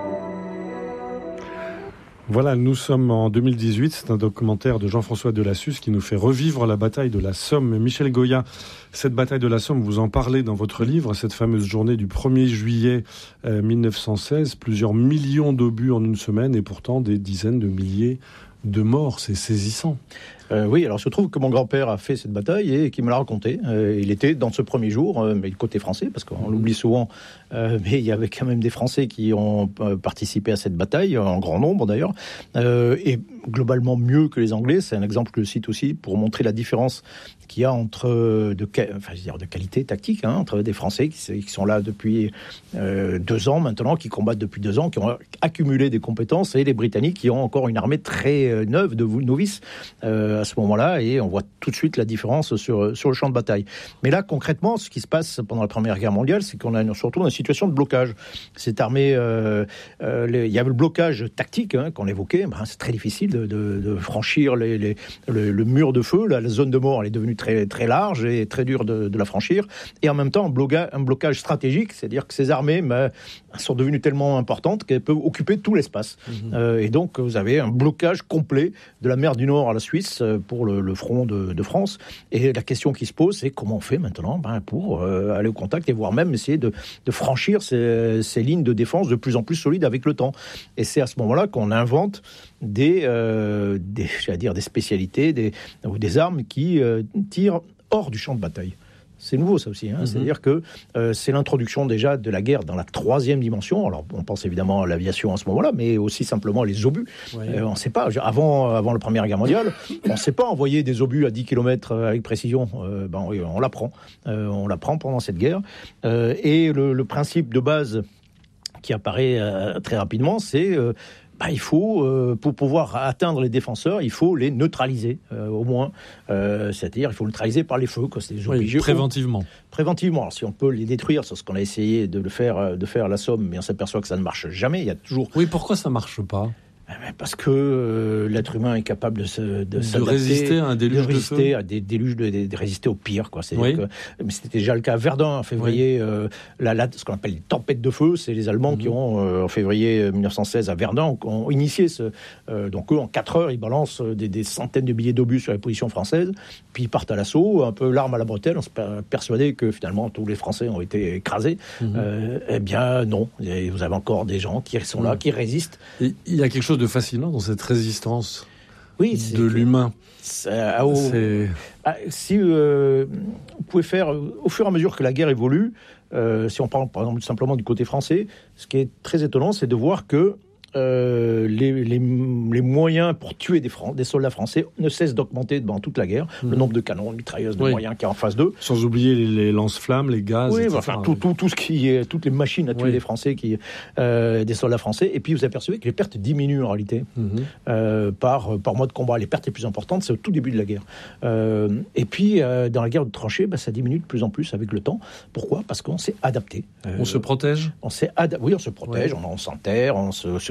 Voilà, nous sommes en deux mille dix-huit, c'est un documentaire de Jean-François Delassus qui nous fait revivre la bataille de la Somme. Michel Goya, cette bataille de la Somme, vous en parlez dans votre livre, cette fameuse journée du premier juillet euh, mille neuf cent seize, plusieurs millions d'obus en une semaine et pourtant des dizaines de milliers de morts, c'est saisissant. Euh, oui, alors il se trouve que mon grand-père a fait cette bataille et qu'il me l'a raconté. Euh, il était dans ce premier jour, euh, mais côté français, parce qu'on l'oublie souvent, euh, mais il y avait quand même des Français qui ont euh, participé à cette bataille, en grand nombre d'ailleurs, euh, et globalement mieux que les Anglais. C'est un exemple que je cite aussi pour montrer la différence qu'il y a entre de, enfin, je veux dire, de qualité tactique, hein, entre des Français qui, qui sont là depuis euh, deux ans maintenant, qui combattent depuis deux ans, qui ont accumulé des compétences, et les Britanniques qui ont encore une armée très euh, neuve de novices euh, à ce moment-là, et on voit tout de suite la différence sur, sur le champ de bataille. Mais là, concrètement, ce qui se passe pendant la Première Guerre mondiale, c'est qu'on a une, surtout une situation de blocage. Cette armée, euh, euh, les, il y avait le blocage tactique hein, qu'on évoquait, ben, c'est très difficile de, de, de franchir les, les, le, le mur de feu, la, la zone de mort, elle est devenue très, très large et très dure de, de la franchir, et en même temps un blocage, un blocage stratégique, c'est-à-dire que ces armées ben, sont devenues tellement importantes qu'elles peuvent occuper tout l'espace. Mmh. Euh, et donc vous avez un blocage complet de la mer du Nord à la Suisse pour le, le front de, de France. Et la question qui se pose, c'est comment on fait maintenant ben, pour euh, aller au contact et voire même essayer de, de franchir ces, ces lignes de défense de plus en plus solides avec le temps. Et c'est à ce moment-là qu'on invente des, euh, des, j'allais dire, des spécialités des, ou des armes qui euh, tirent hors du champ de bataille. C'est nouveau ça aussi, hein. Mmh. C'est-à-dire que euh, c'est l'introduction déjà de la guerre dans la troisième dimension. Alors on pense évidemment à l'aviation à ce moment-là, mais aussi simplement les obus. Oui. Euh, on ne sait pas, avant, avant la Première Guerre mondiale, on ne sait pas envoyer des obus à dix kilomètres avec précision. Euh, ben, on l'apprend, euh, on l'apprend pendant cette guerre. Euh, et le, le principe de base qui apparaît euh, très rapidement, c'est... Euh, Bah, il faut, euh, pour pouvoir atteindre les défenseurs, il faut les neutraliser, euh, au moins. Euh, c'est-à-dire, il faut neutraliser par les feux. Quoi. C'est oui, préventivement. Préventivement. Alors, si on peut les détruire, c'est ce qu'on a essayé de le faire, de faire à la Somme, mais on s'aperçoit que ça ne marche jamais. Il y a toujours... Oui, pourquoi ça ne marche pas ? Parce que euh, l'être humain est capable de se de, de résister à un déluge de, de résister feu. à des déluges de, de, de résister au pire, quoi. Oui. Que, mais c'était déjà le cas à Verdun en février. Oui. Euh, la, la, ce qu'on appelle les tempêtes de feu, c'est les Allemands mmh. qui ont euh, en février mille neuf cent seize à Verdun ont, ont initié ce. Euh, donc eux, en quatre heures, ils balancent des, des centaines de milliers d'obus sur les positions françaises, puis ils partent à l'assaut, un peu l'arme à la bretelle. On se persuadait que finalement tous les Français ont été écrasés. Mmh. Euh, eh bien non, et vous avez encore des gens qui sont là, mmh. qui résistent. Il y a quelque chose de fascinant dans cette résistance oui, de l'humain. Ça, au, c'est... Ah, si euh, vous pouvez faire, au fur et à mesure que la guerre évolue, euh, si on parle par exemple simplement du côté français, ce qui est très étonnant, c'est de voir que Euh, les, les, les moyens pour tuer des, Fran- des soldats français ne cessent d'augmenter pendant toute la guerre. Mmh. Le nombre de canons, de mitrailleuses, de oui. moyens qu'il y a en face d'eux. Sans oublier les, les lance-flammes, les gaz, oui, et cetera. Enfin, tout, tout, tout ce qui est, toutes les machines à tuer oui. des Français, qui, euh, des soldats français. Et puis vous apercevez que les pertes diminuent en réalité mmh. euh, par, par mois de combat. Les pertes les plus importantes, c'est au tout début de la guerre. Euh, et puis euh, dans la guerre de tranchées, bah, ça diminue de plus en plus avec le temps. Pourquoi ? Parce qu'on s'est adapté. Euh, on se protège ? on s'est ad... Oui, on se protège, ouais. on, on s'enterre, on se, se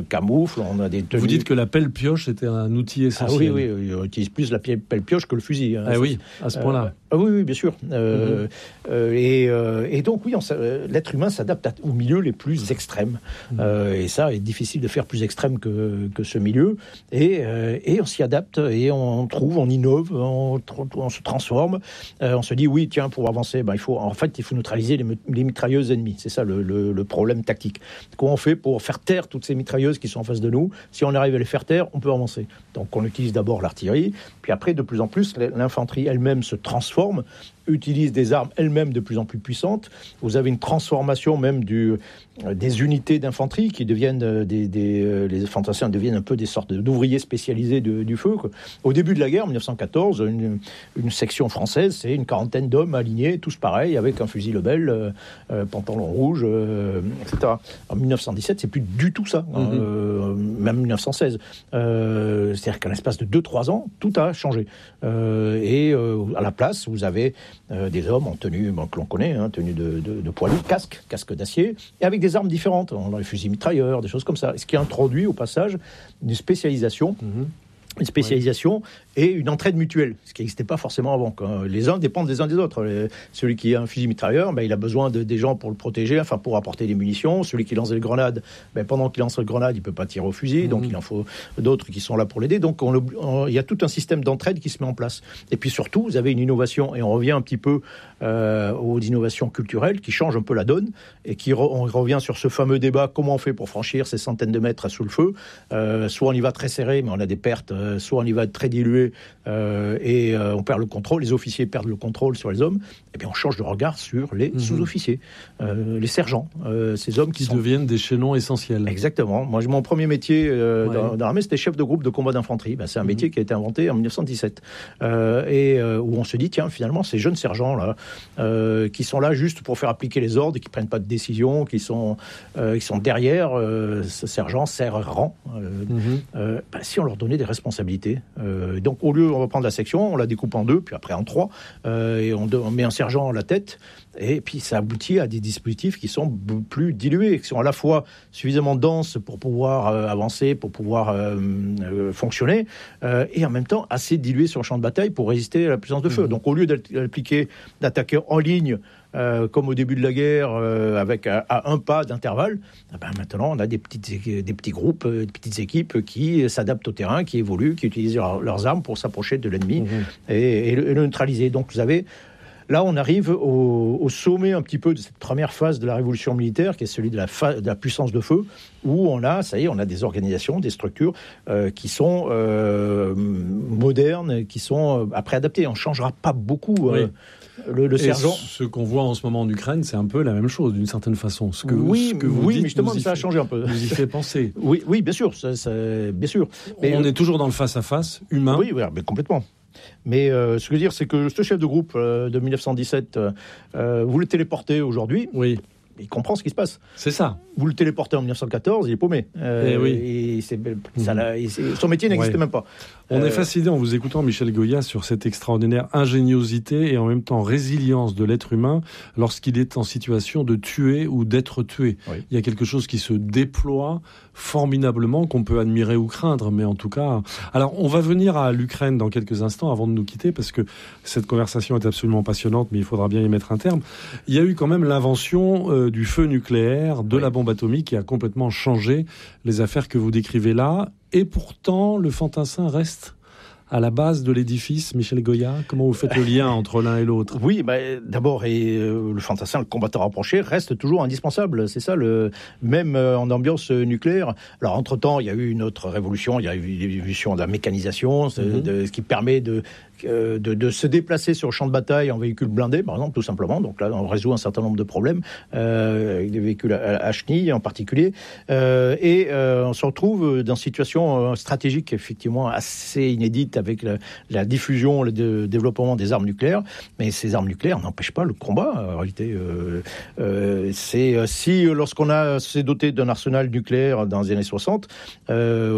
camouflent, on a des tenues... Vous dites que la pelle-pioche était un outil essentiel. Ah oui, oui, on utilise plus la pelle-pioche que le fusil. Hein. Ah oui, à ce point-là. Euh, ah oui, oui, bien sûr. Euh, mm-hmm. euh, et, euh, et donc, oui, on, l'être humain s'adapte à, aux milieux les plus extrêmes. Mm-hmm. Euh, et ça, est difficile de faire plus extrême que, que ce milieu. Et, euh, et on s'y adapte, et on trouve, on innove, on, on se transforme. Euh, on se dit, oui, tiens, pour avancer, ben, il faut, en fait, il faut neutraliser les, les mitrailleuses ennemies. C'est ça le, le, le problème tactique. Comment on fait pour faire taire toutes ces mitrailleuses qui sont en face de nous? Si on arrive à les faire taire, on peut avancer. Donc, on utilise d'abord l'artillerie, puis après, de plus en plus, l'infanterie elle-même se transforme, utilise des armes elles-mêmes de plus en plus puissantes. Vous avez une transformation même du, euh, des unités d'infanterie qui deviennent euh, des, des euh, les fantassins deviennent un peu des sortes d'ouvriers spécialisés de, du feu, quoi. Au début de la guerre, en dix-neuf cent quatorze, une, une section française, c'est une quarantaine d'hommes alignés, tous pareils, avec un fusil Lebel, euh, euh, pantalon rouge, euh, et cetera. En dix-neuf cent dix-sept, c'est plus du tout ça, hein, mm-hmm. euh, même dix-neuf cent seize. Euh, c'est-à-dire qu'en l'espace de deux trois ans, tout a changé. Euh, et euh, à la place, vous avez Euh, des hommes en tenue, bon, que l'on connaît, hein, tenue de, de, de poilu, casque, casque d'acier, et avec des armes différentes, dans les fusils mitrailleurs, des choses comme ça. Ce qui introduit au passage une spécialisation. Mmh. Une spécialisation ouais. et une entraide mutuelle, ce qui n'existait pas forcément avant. Quand les uns dépendent des uns des autres. Les, celui qui a un fusil mitrailleur, ben, il a besoin de, des gens pour le protéger, enfin pour apporter des munitions. Celui qui lance des grenades, ben, pendant qu'il lance le grenade, il ne peut pas tirer au fusil, mmh. donc il en faut d'autres qui sont là pour l'aider. Donc on, on, il y a tout un système d'entraide qui se met en place. Et puis surtout, vous avez une innovation, et on revient un petit peu euh, aux innovations culturelles qui changent un peu la donne, et qui re, on revient sur ce fameux débat, comment on fait pour franchir ces centaines de mètres sous le feu. Euh, soit on y va très serré, mais on a des pertes, euh, soit on y va très dilué euh, et euh, on perd le contrôle, les officiers perdent le contrôle sur les hommes, et bien on change de regard sur les mmh. sous-officiers, euh, les sergents, euh, ces hommes qui, qui sont... deviennent des chaînons essentiels. Exactement. Moi, mon premier métier euh, ouais. dans, dans l'armée, c'était chef de groupe de combat d'infanterie. Ben, c'est un mmh. métier qui a été inventé en dix-neuf cent dix-sept euh, et euh, où on se dit, tiens, finalement, ces jeunes sergents là, euh, qui sont là juste pour faire appliquer les ordres, qui prennent pas de décision, qui sont, euh, qui sont derrière euh, ce sergent, sergent, euh, mmh. euh, ben, si on leur donnait des responsabilités. Euh, donc au lieu, on va prendre la section, on la découpe en deux, puis après en trois, euh, et on, on met un sergent à la tête, et puis ça aboutit à des dispositifs qui sont b- plus dilués, qui sont à la fois suffisamment denses pour pouvoir euh, avancer, pour pouvoir euh, euh, fonctionner, euh, et en même temps assez dilués sur le champ de bataille pour résister à la puissance de feu. Mmh. Donc au lieu d'appliquer, d'attaquer en ligne, Euh, comme au début de la guerre, euh, avec à, à un pas d'intervalle, eh ben maintenant on a des, petites, des petits groupes, euh, des petites équipes qui s'adaptent au terrain, qui évoluent, qui utilisent leur, leurs armes pour s'approcher de l'ennemi mmh. et, et, le, et le neutraliser. Donc vous avez... Là, on arrive au, au sommet un petit peu de cette première phase de la révolution militaire, qui est celui de la, fa- de la puissance de feu, où on a, ça y est, on a des organisations, des structures euh, qui sont euh, modernes, qui sont euh, après adaptées. On ne changera pas beaucoup. Oui. Euh, le, le sergent. Ce qu'on voit en ce moment en Ukraine, c'est un peu la même chose, d'une certaine façon. Ce que, oui, ce que vous oui dites, mais justement, ça a fait, changé un peu. Vous y fait penser. Oui, oui, bien sûr, ça, ça, bien sûr. Mais on est toujours dans le face-à-face humain. Oui, oui, mais complètement. Mais euh, ce que je veux dire, c'est que ce chef de groupe euh, de dix-neuf cent dix-sept, euh, vous le téléportez aujourd'hui. Oui. Il comprend ce qui se passe. C'est ça. Vous le téléportez en dix-neuf cent quatorze, il est paumé. Euh, et oui. Et c'est, ça, mmh. et c'est, son métier n'existait ouais. même pas. On euh, est fasciné en vous écoutant, Michel Goya, sur cette extraordinaire ingéniosité et en même temps résilience de l'être humain lorsqu'il est en situation de tuer ou d'être tué. Oui. Il y a quelque chose qui se déploie formidablement, qu'on peut admirer ou craindre, mais en tout cas... Alors, on va venir à l'Ukraine dans quelques instants avant de nous quitter, parce que cette conversation est absolument passionnante, mais il faudra bien y mettre un terme. Il y a eu quand même l'invention euh, du feu nucléaire, de oui. la bombe atomique, qui a complètement changé les affaires que vous décrivez là. Et pourtant, le fantassin reste à la base de l'édifice. Michel Goya, comment vous faites le lien entre l'un et l'autre ? Oui, bah, d'abord, et, euh, le fantassin, le combattant rapproché, reste toujours indispensable. C'est ça, le, même euh, en ambiance nucléaire. Alors, entre-temps, il y a eu une autre révolution. Il y a eu l'évolution de la mécanisation, mm-hmm. de, ce qui permet de... De, de se déplacer sur le champ de bataille en véhicule blindé, par exemple, tout simplement. Donc là, on résout un certain nombre de problèmes, euh, avec des véhicules à, à chenilles en particulier. Euh, et euh, on se retrouve dans une situation stratégique, effectivement, assez inédite avec la, la diffusion, le de, développement des armes nucléaires. Mais ces armes nucléaires n'empêchent pas le combat, en réalité. Euh, euh, c'est, si, lorsqu'on a, s'est doté d'un arsenal nucléaire dans les années soixante, euh,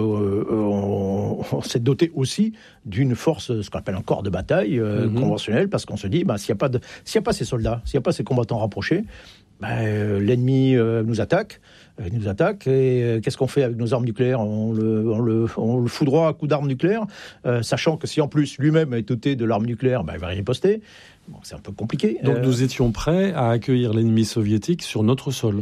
on, on s'est doté aussi d'une force, ce qu'on appelle un corps de bataille euh, mmh. conventionnel, parce qu'on se dit, bah, s'il n'y a pas de, s'il n'y a pas ces soldats, s'il n'y a pas ces combattants rapprochés, ben, l'ennemi euh, nous attaque. Il nous attaque et euh, qu'est-ce qu'on fait avec nos armes nucléaires ? On le, on le, on le foudroie à coups d'armes nucléaires, euh, sachant que si en plus lui-même est doté de l'arme nucléaire, ben, il va riposter. Bon, c'est un peu compliqué. Donc euh... nous étions prêts à accueillir l'ennemi soviétique sur notre sol,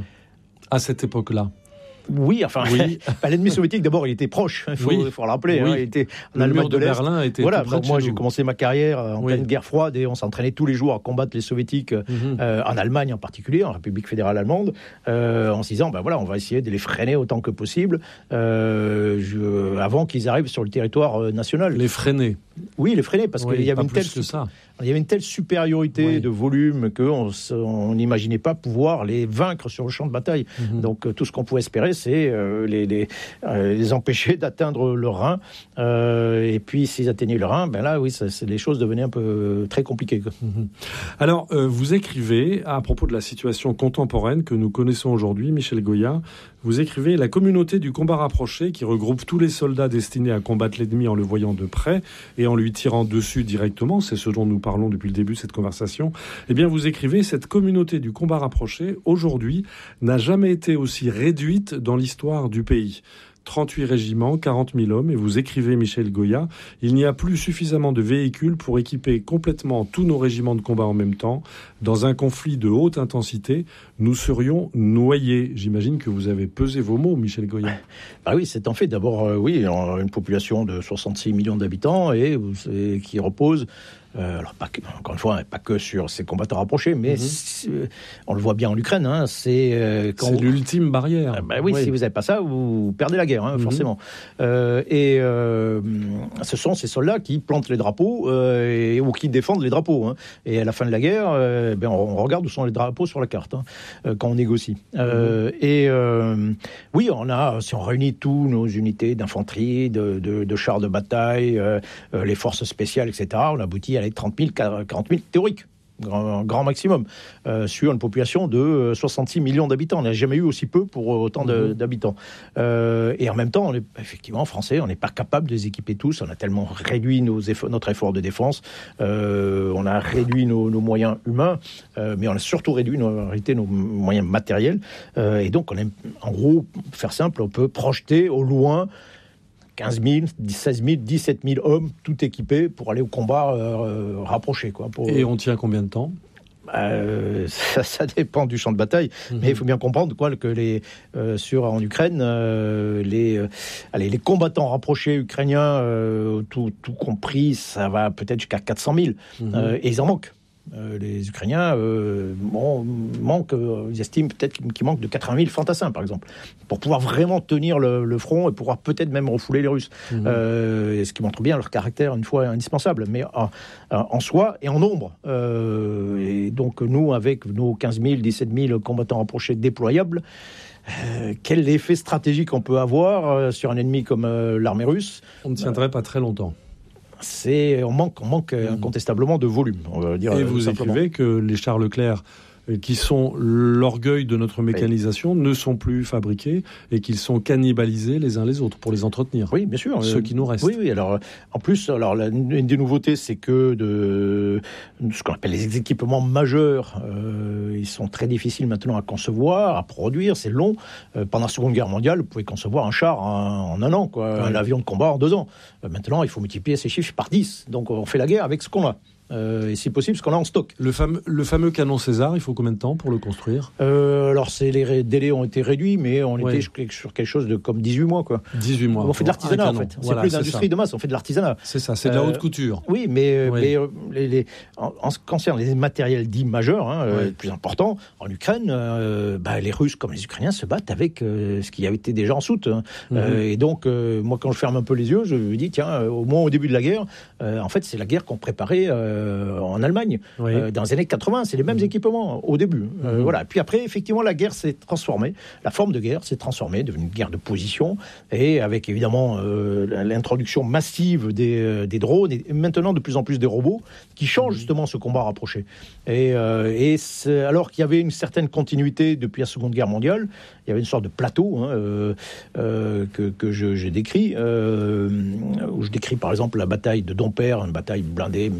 à cette époque-là. Oui, enfin, oui. l'ennemi soviétique, d'abord, il était proche, il faut, oui. faut le rappeler. Oui. Hein, il était en le Allemagne mur de, de Berlin était voilà, tout près donc de moi, chez j'ai nous. commencé ma carrière en oui. pleine guerre froide et on s'entraînait tous les jours à combattre les soviétiques, mm-hmm. euh, en Allemagne en particulier, en République fédérale allemande, euh, en se disant, ben voilà, on va essayer de les freiner autant que possible euh, je, avant qu'ils arrivent sur le territoire euh, national. Les freiner. Oui, les freiner, parce oui, qu'il y avait pas une telle... plus que ça. Il y avait une telle supériorité oui. de volume qu'on n'imaginait pas pouvoir les vaincre sur le champ de bataille. Mmh. Donc euh, tout ce qu'on pouvait espérer, c'est euh, les, les, euh, les empêcher d'atteindre le Rhin. Euh, et puis s'ils atteignaient le Rhin, ben là, oui, ça, c'est, les choses devenaient un peu euh, très compliquées. Mmh. Alors, euh, vous écrivez, à propos de la situation contemporaine que nous connaissons aujourd'hui, Michel Goya, vous écrivez « La communauté du combat rapproché, qui regroupe tous les soldats destinés à combattre l'ennemi en le voyant de près et en lui tirant dessus directement », c'est ce dont nous parlons depuis le début de cette conversation, eh bien vous écrivez « Cette communauté du combat rapproché, aujourd'hui, n'a jamais été aussi réduite dans l'histoire du pays ». trente-huit régiments, quarante mille hommes, et vous écrivez, Michel Goya, « Il n'y a plus suffisamment de véhicules pour équiper complètement tous nos régiments de combat en même temps. Dans un conflit de haute intensité, nous serions noyés. » J'imagine que vous avez pesé vos mots, Michel Goya. Ah oui, c'est en fait d'abord, euh, oui, une population de soixante-six millions d'habitants et, et qui repose... Euh, alors, pas que, encore une fois, pas que sur ces combattants rapprochés, mais mm-hmm. on le voit bien en Ukraine. Hein, c'est euh, quand c'est vous... l'ultime barrière. Euh, bah oui, oui, si vous n'avez pas ça, vous perdez la guerre, hein, mm-hmm. forcément. Euh, et euh, ce sont ces soldats qui plantent les drapeaux euh, et, ou qui défendent les drapeaux. Hein. Et à la fin de la guerre, euh, ben, on regarde où sont les drapeaux sur la carte hein, euh, quand on négocie. Mm-hmm. Euh, et euh, oui, on a, si on réunit tous nos unités d'infanterie, de, de, de chars de bataille, euh, les forces spéciales, et cetera, on aboutit à les trente mille, quarante mille théoriques, grand, grand maximum, euh, sur une population de soixante-six millions d'habitants. On n'a jamais eu aussi peu pour autant de, mmh. d'habitants. Euh, et en même temps, on est, effectivement, Français, on n'est pas capable de les équiper tous. On a tellement réduit nos efforts, notre effort de défense, euh, on a réduit nos, nos moyens humains, euh, mais on a surtout réduit nos, en réalité, nos moyens matériels. Euh, et donc, on est, en gros, pour faire simple, on peut projeter au loin quinze mille, seize mille, dix-sept mille hommes, tout équipés pour aller au combat euh, rapproché. Quoi, pour... Et on tient combien de temps ? Euh, ça, ça dépend du champ de bataille, mmh. mais il faut bien comprendre quoi, que les, euh, sur, en Ukraine, euh, les, euh, allez, les combattants rapprochés ukrainiens, euh, tout, tout compris, ça va peut-être jusqu'à quatre cent mille, mmh. euh, et ils en manquent. Euh, les Ukrainiens euh, bon, manquent, euh, ils estiment peut-être qu'il manque de quatre-vingt mille fantassins, par exemple, pour pouvoir vraiment tenir le, le front et pouvoir peut-être même refouler les Russes. Mmh. Euh, ce qui montre bien leur caractère, une fois indispensable, mais en, en soi et en nombre. Euh, et donc, nous, avec nos quinze mille, dix-sept mille combattants rapprochés déployables, Euh, quel effet stratégique on peut avoir euh, sur un ennemi comme euh, l'armée russe ? On ne tiendrait euh, pas très longtemps. C'est, on manque, on manque mmh. incontestablement de volume. On va dire, et vous simplement. Écrivez que les chars Leclerc, qui sont l'orgueil de notre mécanisation, oui. ne sont plus fabriqués et qu'ils sont cannibalisés les uns les autres pour les entretenir. Oui, bien sûr. Ceux euh, qui nous restent. Oui, oui. Alors, en plus, alors, la, une des nouveautés, c'est que de, de ce qu'on appelle les équipements majeurs, euh, ils sont très difficiles maintenant à concevoir, à produire, c'est long. Euh, pendant la Seconde Guerre mondiale, vous pouvez concevoir un char en, en un an, quoi, oui. un avion de combat en deux ans. Euh, maintenant, il faut multiplier ces chiffres par dix. Donc, on fait la guerre avec ce qu'on a. Euh, et si possible, ce qu'on a en stock. Le fameux, le fameux canon César, il faut combien de temps pour le construire ? euh, Alors, c'est, les ré- délais ont été réduits, mais on ouais. était sur quelque chose de comme dix-huit mois. Quoi. dix-huit mois. On fait de l'artisanat, en fait. C'est voilà, plus c'est d'industrie ça. de masse, on fait de l'artisanat. C'est ça, c'est de la haute couture. Euh, oui, mais, oui. mais euh, les, les, en, en ce qui concerne les matériels dits majeurs, hein, oui. euh, plus importants, en Ukraine, euh, bah, les Russes comme les Ukrainiens se battent avec euh, ce qui avait été déjà en soute. Hein. Mm-hmm. Euh, et donc, euh, moi, quand je ferme un peu les yeux, je me dis, tiens, au moins au début de la guerre, euh, en fait, c'est la guerre qu'on préparait euh, en Allemagne. Oui. Euh, dans les années quatre-vingts, c'est les mêmes mmh. équipements au début. Euh, mmh. Voilà. Puis après, effectivement, la guerre s'est transformée. La forme de guerre s'est transformée, devenue une guerre de position, et avec évidemment euh, l'introduction massive des, euh, des drones et maintenant de plus en plus des robots qui changent mmh. justement ce combat rapproché. Et, euh, et c'est, alors qu'il y avait une certaine continuité depuis la Seconde Guerre mondiale, il y avait une sorte de plateau hein, euh, euh, que, que je, je décris, euh, où je décris par exemple la bataille de Dompierre, une bataille blindée, mécanisée,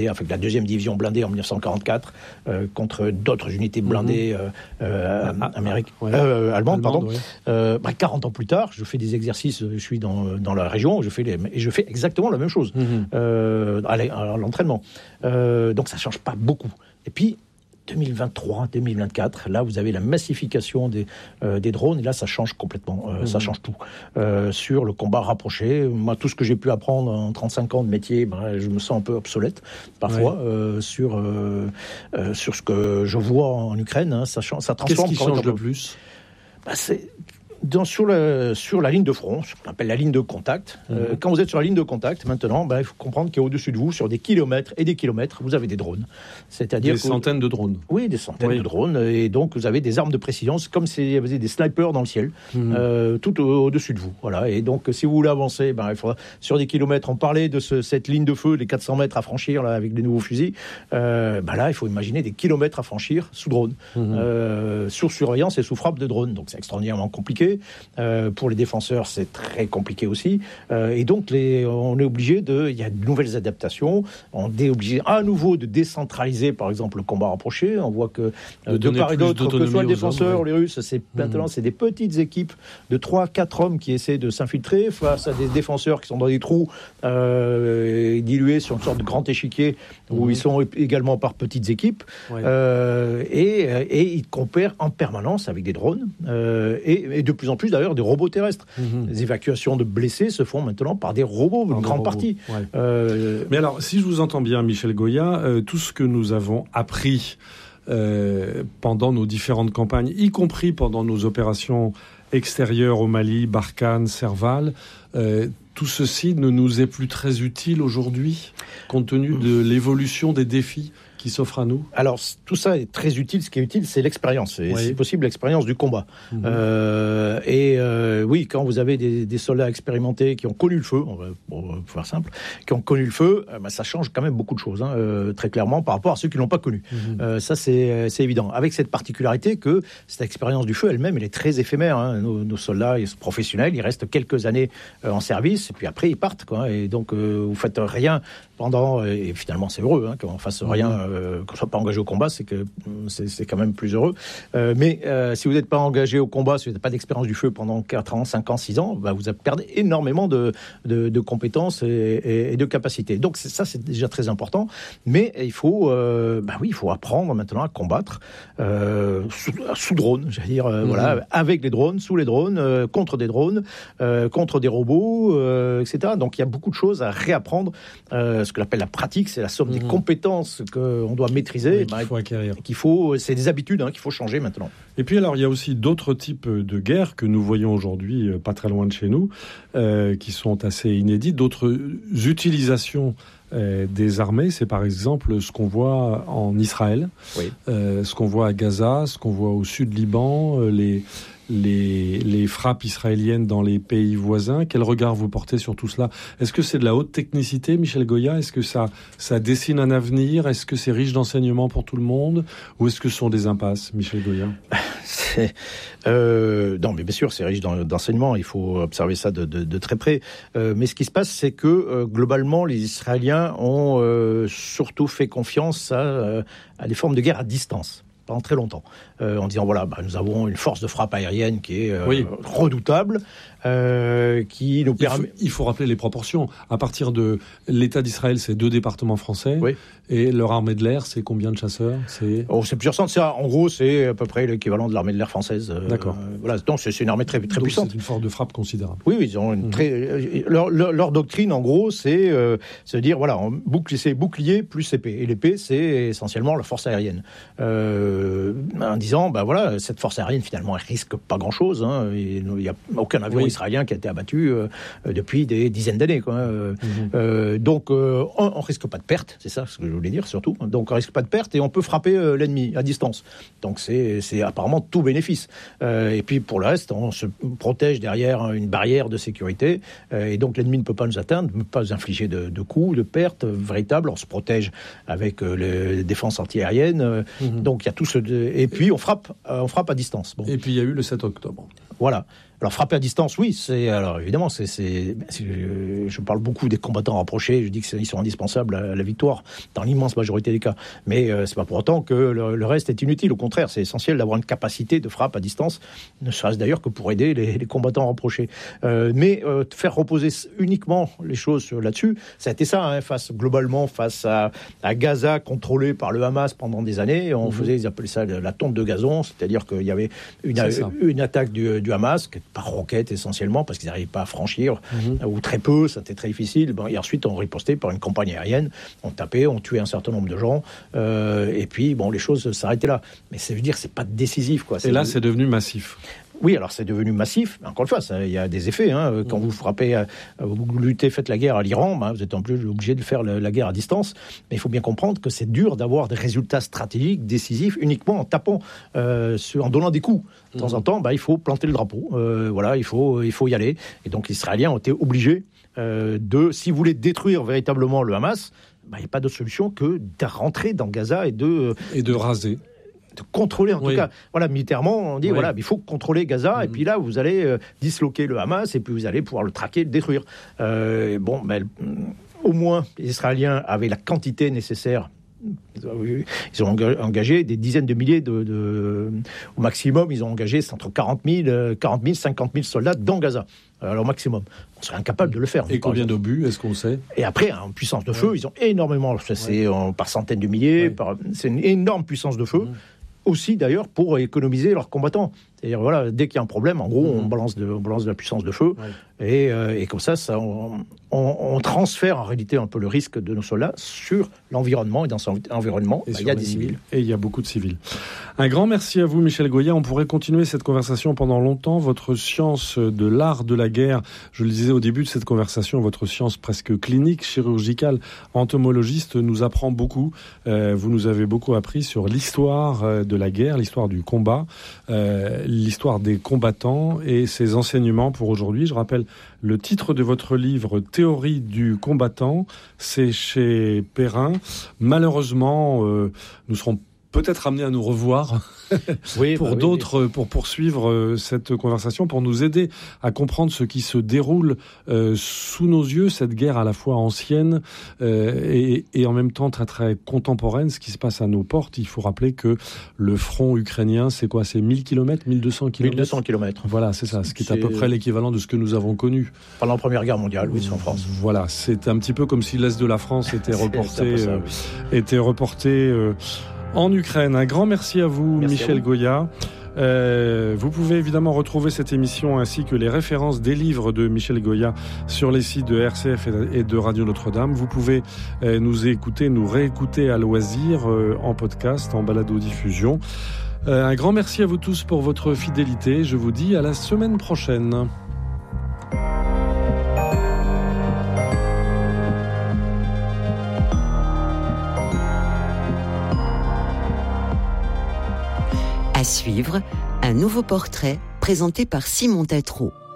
blindés, avec la deuxième division blindée en dix-neuf cent quarante-quatre, euh, contre d'autres unités blindées euh, euh, ah, américaines, ouais. euh, allemandes, pardon. Ouais. Euh, bah, quarante ans plus tard, je fais des exercices, je suis dans, dans la région, je fais les, et je fais exactement la même chose mmh. euh, à, à l'entraînement. Euh, donc ça ne change pas beaucoup. Et puis, deux mille vingt-trois, deux mille vingt-quatre, là vous avez la massification des, euh, des drones, et là ça change complètement, euh, mmh. ça change tout. Euh, sur le combat rapproché, moi tout ce que j'ai pu apprendre en trente-cinq ans de métier, ben, je me sens un peu obsolète parfois ouais. euh, sur, euh, euh, sur ce que je vois en Ukraine, hein, ça, ça transforme. Qu'est-ce qui change le plus ? Ben, c'est... Dans, sur, le, sur la ligne de front, ce qu'on appelle la ligne de contact, mmh. euh, quand vous êtes sur la ligne de contact, maintenant, ben, il faut comprendre qu'au-dessus de vous, sur des kilomètres et des kilomètres, vous avez des drones. C'est-à-dire des centaines de drones. Oui, des centaines oui. de drones. Et donc, vous avez des armes de précision. C'est comme s'il y avait des snipers dans le ciel, mmh. euh, tout au, au-dessus de vous. Voilà. Et donc, si vous voulez avancer, ben, il faudra, sur des kilomètres, on parlait de ce, cette ligne de feu, les quatre cents mètres à franchir là, avec les nouveaux fusils. Euh, ben là, il faut imaginer des kilomètres à franchir sous drone, mmh. euh, sous surveillance et sous frappe de drone. Donc, c'est extraordinairement compliqué. Euh, pour les défenseurs, c'est très compliqué aussi. Euh, et donc, les, on est obligé de... Il y a de nouvelles adaptations. On est obligé à nouveau de décentraliser, par exemple, le combat rapproché. On voit que euh, de, de part et d'autre, que ce soit le défenseur ou ouais. les Russes, c'est, maintenant, mmh. c'est des petites équipes de trois quatre hommes qui essaient de s'infiltrer face à des défenseurs qui sont dans des trous euh, dilués sur une sorte de grand échiquier où mmh. ils sont également par petites équipes. Ouais. Euh, et, et ils compèrent en permanence avec des drones. Euh, et, et de plus en plus, d'ailleurs, des robots terrestres. Mmh. Les évacuations de blessés se font maintenant par des robots, par une grande robots. partie. Ouais. Euh... Mais alors, si je vous entends bien, Michel Goya, euh, tout ce que nous avons appris euh, pendant nos différentes campagnes, y compris pendant nos opérations extérieures au Mali, Barkhane, Serval, euh, tout ceci ne nous est plus très utile aujourd'hui, compte tenu de l'évolution des défis qui s'offre à nous ? Alors, tout ça est très utile. Ce qui est utile, c'est l'expérience. Et oui. si possible, l'expérience du combat. Mmh. Euh, et euh, oui, quand vous avez des, des soldats expérimentés qui ont connu le feu, on va, on va faire simple, qui ont connu le feu, euh, bah, ça change quand même beaucoup de choses, hein, euh, très clairement, par rapport à ceux qui ne l'ont pas connu. Mmh. Euh, ça, c'est, c'est évident. Avec cette particularité que cette expérience du feu elle-même, elle est très éphémère. Hein. Nos, nos soldats ils sont professionnels, ils restent quelques années euh, en service, et puis après, ils partent. Quoi. Et donc, euh, vous faites rien pendant... Et finalement, c'est heureux hein, qu'on fasse rien... Mmh. Euh, qu'on ne soit pas engagé au combat, c'est que c'est, c'est quand même plus heureux. Euh, mais euh, si vous n'êtes pas engagé au combat, si vous n'avez pas d'expérience du feu pendant quatre ans, cinq ans, six ans, bah, vous perdez énormément de, de, de compétences et, et, et de capacités. Donc c'est, ça, c'est déjà très important. Mais il faut, euh, bah oui, il faut apprendre maintenant à combattre euh, sous, sous drone, j'allais dire, euh, mmh. voilà, avec les drones, sous les drones, euh, contre des drones, euh, contre des robots, euh, et cetera. Donc il y a beaucoup de choses à réapprendre. Euh, ce que l'on appelle la pratique, c'est la somme mmh. des compétences qu'on doit maîtriser, oui, qu'il faut acquérir. Qu'il faut, c'est des habitudes hein, qu'il faut changer maintenant. Et puis alors, il y a aussi d'autres types de guerres que nous voyons aujourd'hui, pas très loin de chez nous, euh, qui sont assez inédites. D'autres utilisations euh, des armées, c'est par exemple ce qu'on voit en Israël, oui. euh, ce qu'on voit à Gaza, ce qu'on voit au sud Liban, euh, les... Les, les frappes israéliennes dans les pays voisins. Quel regard vous portez sur tout cela ? Est-ce que c'est de la haute technicité, Michel Goya ? Est-ce que ça, ça dessine un avenir ? Est-ce que c'est riche d'enseignements pour tout le monde ? Ou est-ce que ce sont des impasses, Michel Goya ? c'est, euh, Non, mais bien sûr, c'est riche d'enseignements. Il faut observer ça de, de, de très près. Euh, mais ce qui se passe, c'est que, euh, globalement, les Israéliens ont euh, surtout fait confiance à, euh, à des formes de guerre à distance. Pendant très longtemps, euh, en disant voilà, bah, nous avons une force de frappe aérienne qui est euh, oui. redoutable, euh, qui nous permet. Il faut, il faut rappeler les proportions. À partir de l'État d'Israël, c'est deux départements français, oui. et leur armée de l'air, c'est combien de chasseurs ? C'est oh, c'est plusieurs centaines. En gros, c'est à peu près l'équivalent de l'armée de l'air française. Euh, D'accord. Voilà, donc c'est, c'est une armée très très donc puissante. C'est une force de frappe considérable. Oui, oui, ils ont une mmh. très. Leur, leur, leur doctrine, en gros, c'est euh, c'est dire voilà, on bouclier, c'est bouclier plus épée, et l'épée, c'est essentiellement la force aérienne. Euh, en disant, ben voilà, cette force aérienne, finalement, elle risque pas grand-chose. Hein. Il n'y a aucun avion oui. israélien qui a été abattu euh, depuis des dizaines d'années. Quoi. Euh, mmh. euh, donc, euh, on ne risque pas de perte, c'est ça ce que je voulais dire, surtout. Donc, on ne risque pas de perte et on peut frapper euh, l'ennemi à distance. Donc, c'est, c'est apparemment tout bénéfice. Euh, et puis, pour le reste, on se protège derrière une barrière de sécurité. Euh, et donc, l'ennemi ne peut pas nous atteindre, ne peut pas nous infliger de, de coups, de pertes véritables. On se protège avec euh, les défenses antiaériennes. Euh, mmh. Donc, il y a tout ce... De, et puis, on frappe, euh, on frappe à distance. Bon. Et puis, il y a eu le sept octobre. Voilà. Alors frapper à distance, oui, c'est alors évidemment, c'est, c'est, c'est je parle beaucoup des combattants rapprochés. Je dis qu'ils sont indispensables à la victoire dans l'immense majorité des cas. Mais euh, c'est pas pour autant que le, le reste est inutile. Au contraire, c'est essentiel d'avoir une capacité de frappe à distance, ne serait-ce d'ailleurs que pour aider les, les combattants rapprochés. Euh, mais euh, faire reposer uniquement les choses là-dessus, ça a été ça, hein, face globalement face à, à Gaza, contrôlé par le Hamas pendant des années. On mmh. faisait, ils appelaient ça la tonte de gazon, c'est-à-dire qu'il y avait une, une attaque du, du Hamas par roquette essentiellement, parce qu'ils n'arrivaient pas à franchir, mmh. ou très peu, c'était très difficile. Bon, et ensuite, on ripostait par une campagne aérienne, on tapait, on tuait un certain nombre de gens, euh, et puis, bon, les choses s'arrêtaient là. Mais ça veut dire que c'est pas décisif, quoi. C'est et là, de... c'est devenu massif. Oui, alors c'est devenu massif. Encore une fois, ça, il y a des effets. Hein. Quand mmh. vous frappez, vous luttez, faites la guerre à l'Iran, ben, vous êtes en plus obligé de faire la, la guerre à distance. Mais il faut bien comprendre que c'est dur d'avoir des résultats stratégiques décisifs uniquement en tapant, euh, sur, en donnant des coups. De temps mmh. en temps, ben, il faut planter le drapeau. Euh, voilà, il faut, il faut y aller. Et donc les Israéliens ont été obligés euh, de, si vous voulez détruire véritablement le Hamas, ben, il n'y a pas d'autre solution que de rentrer dans Gaza et de et de raser. De contrôler en oui. tout cas, voilà, militairement on dit oui. voilà, il faut contrôler Gaza mmh. et puis là vous allez euh, disloquer le Hamas et puis vous allez pouvoir le traquer, le détruire. Euh, bon, ben, au moins les Israéliens avaient la quantité nécessaire. Ils ont engagé des dizaines de milliers de, de au maximum, ils ont engagé entre quarante mille, cinquante mille soldats dans Gaza. Alors au maximum, on serait incapable de le faire. Et combien d'obus, est-ce qu'on le sait ? Et après, en puissance de feu, ouais. ils ont énormément, c'est ouais. par centaines de milliers, ouais. par, c'est une énorme puissance de feu. Mmh. Aussi d'ailleurs pour économiser leurs combattants. C'est-à-dire voilà, dès qu'il y a un problème, en gros, mmh. on balance de, on balance de la puissance de feu, ouais. et, euh, et comme ça, ça on, on, on transfère en réalité un peu le risque de nos soldats sur l'environnement, et dans son environnement, bah, il y a des civils. Et il y a beaucoup de civils. Un grand merci à vous, Michel Goya. On pourrait continuer cette conversation pendant longtemps. Votre science de l'art de la guerre, je le disais au début de cette conversation, votre science presque clinique, chirurgicale, entomologiste, nous apprend beaucoup. Euh, vous nous avez beaucoup appris sur l'histoire de la guerre, l'histoire du combat, euh, l'histoire des combattants et ses enseignements pour aujourd'hui. Je rappelle le titre de votre livre, Théorie du combattant, c'est chez Perrin. Malheureusement, euh, nous serons peut-être amenés à nous revoir oui, pour bah oui, d'autres, oui. pour poursuivre euh, cette conversation, pour nous aider à comprendre ce qui se déroule euh, sous nos yeux, cette guerre à la fois ancienne euh, et, et en même temps très très contemporaine, ce qui se passe à nos portes. Il faut rappeler que le front ukrainien, c'est quoi ? C'est mille kilomètres, mille deux cents kilomètres mille deux cents kilomètres. Voilà, c'est ça, ce qui est, c'est à peu près l'équivalent de ce que nous avons connu. Pendant la Première Guerre mondiale, oui, c'est en France. Voilà, c'est un petit peu comme si l'Est de la France était reporté, ça, euh, oui. était reporté euh, en Ukraine. Un grand merci à vous, merci Michel à vous. Goya. Euh, vous pouvez évidemment retrouver cette émission ainsi que les références des livres de Michel Goya sur les sites de R C F et de Radio Notre-Dame. Vous pouvez euh, nous écouter, nous réécouter à loisir euh, en podcast, en balado-diffusion. Euh, un grand merci à vous tous pour votre fidélité. Je vous dis à la semaine prochaine. À suivre, un nouveau portrait présenté par Simon Tétrault.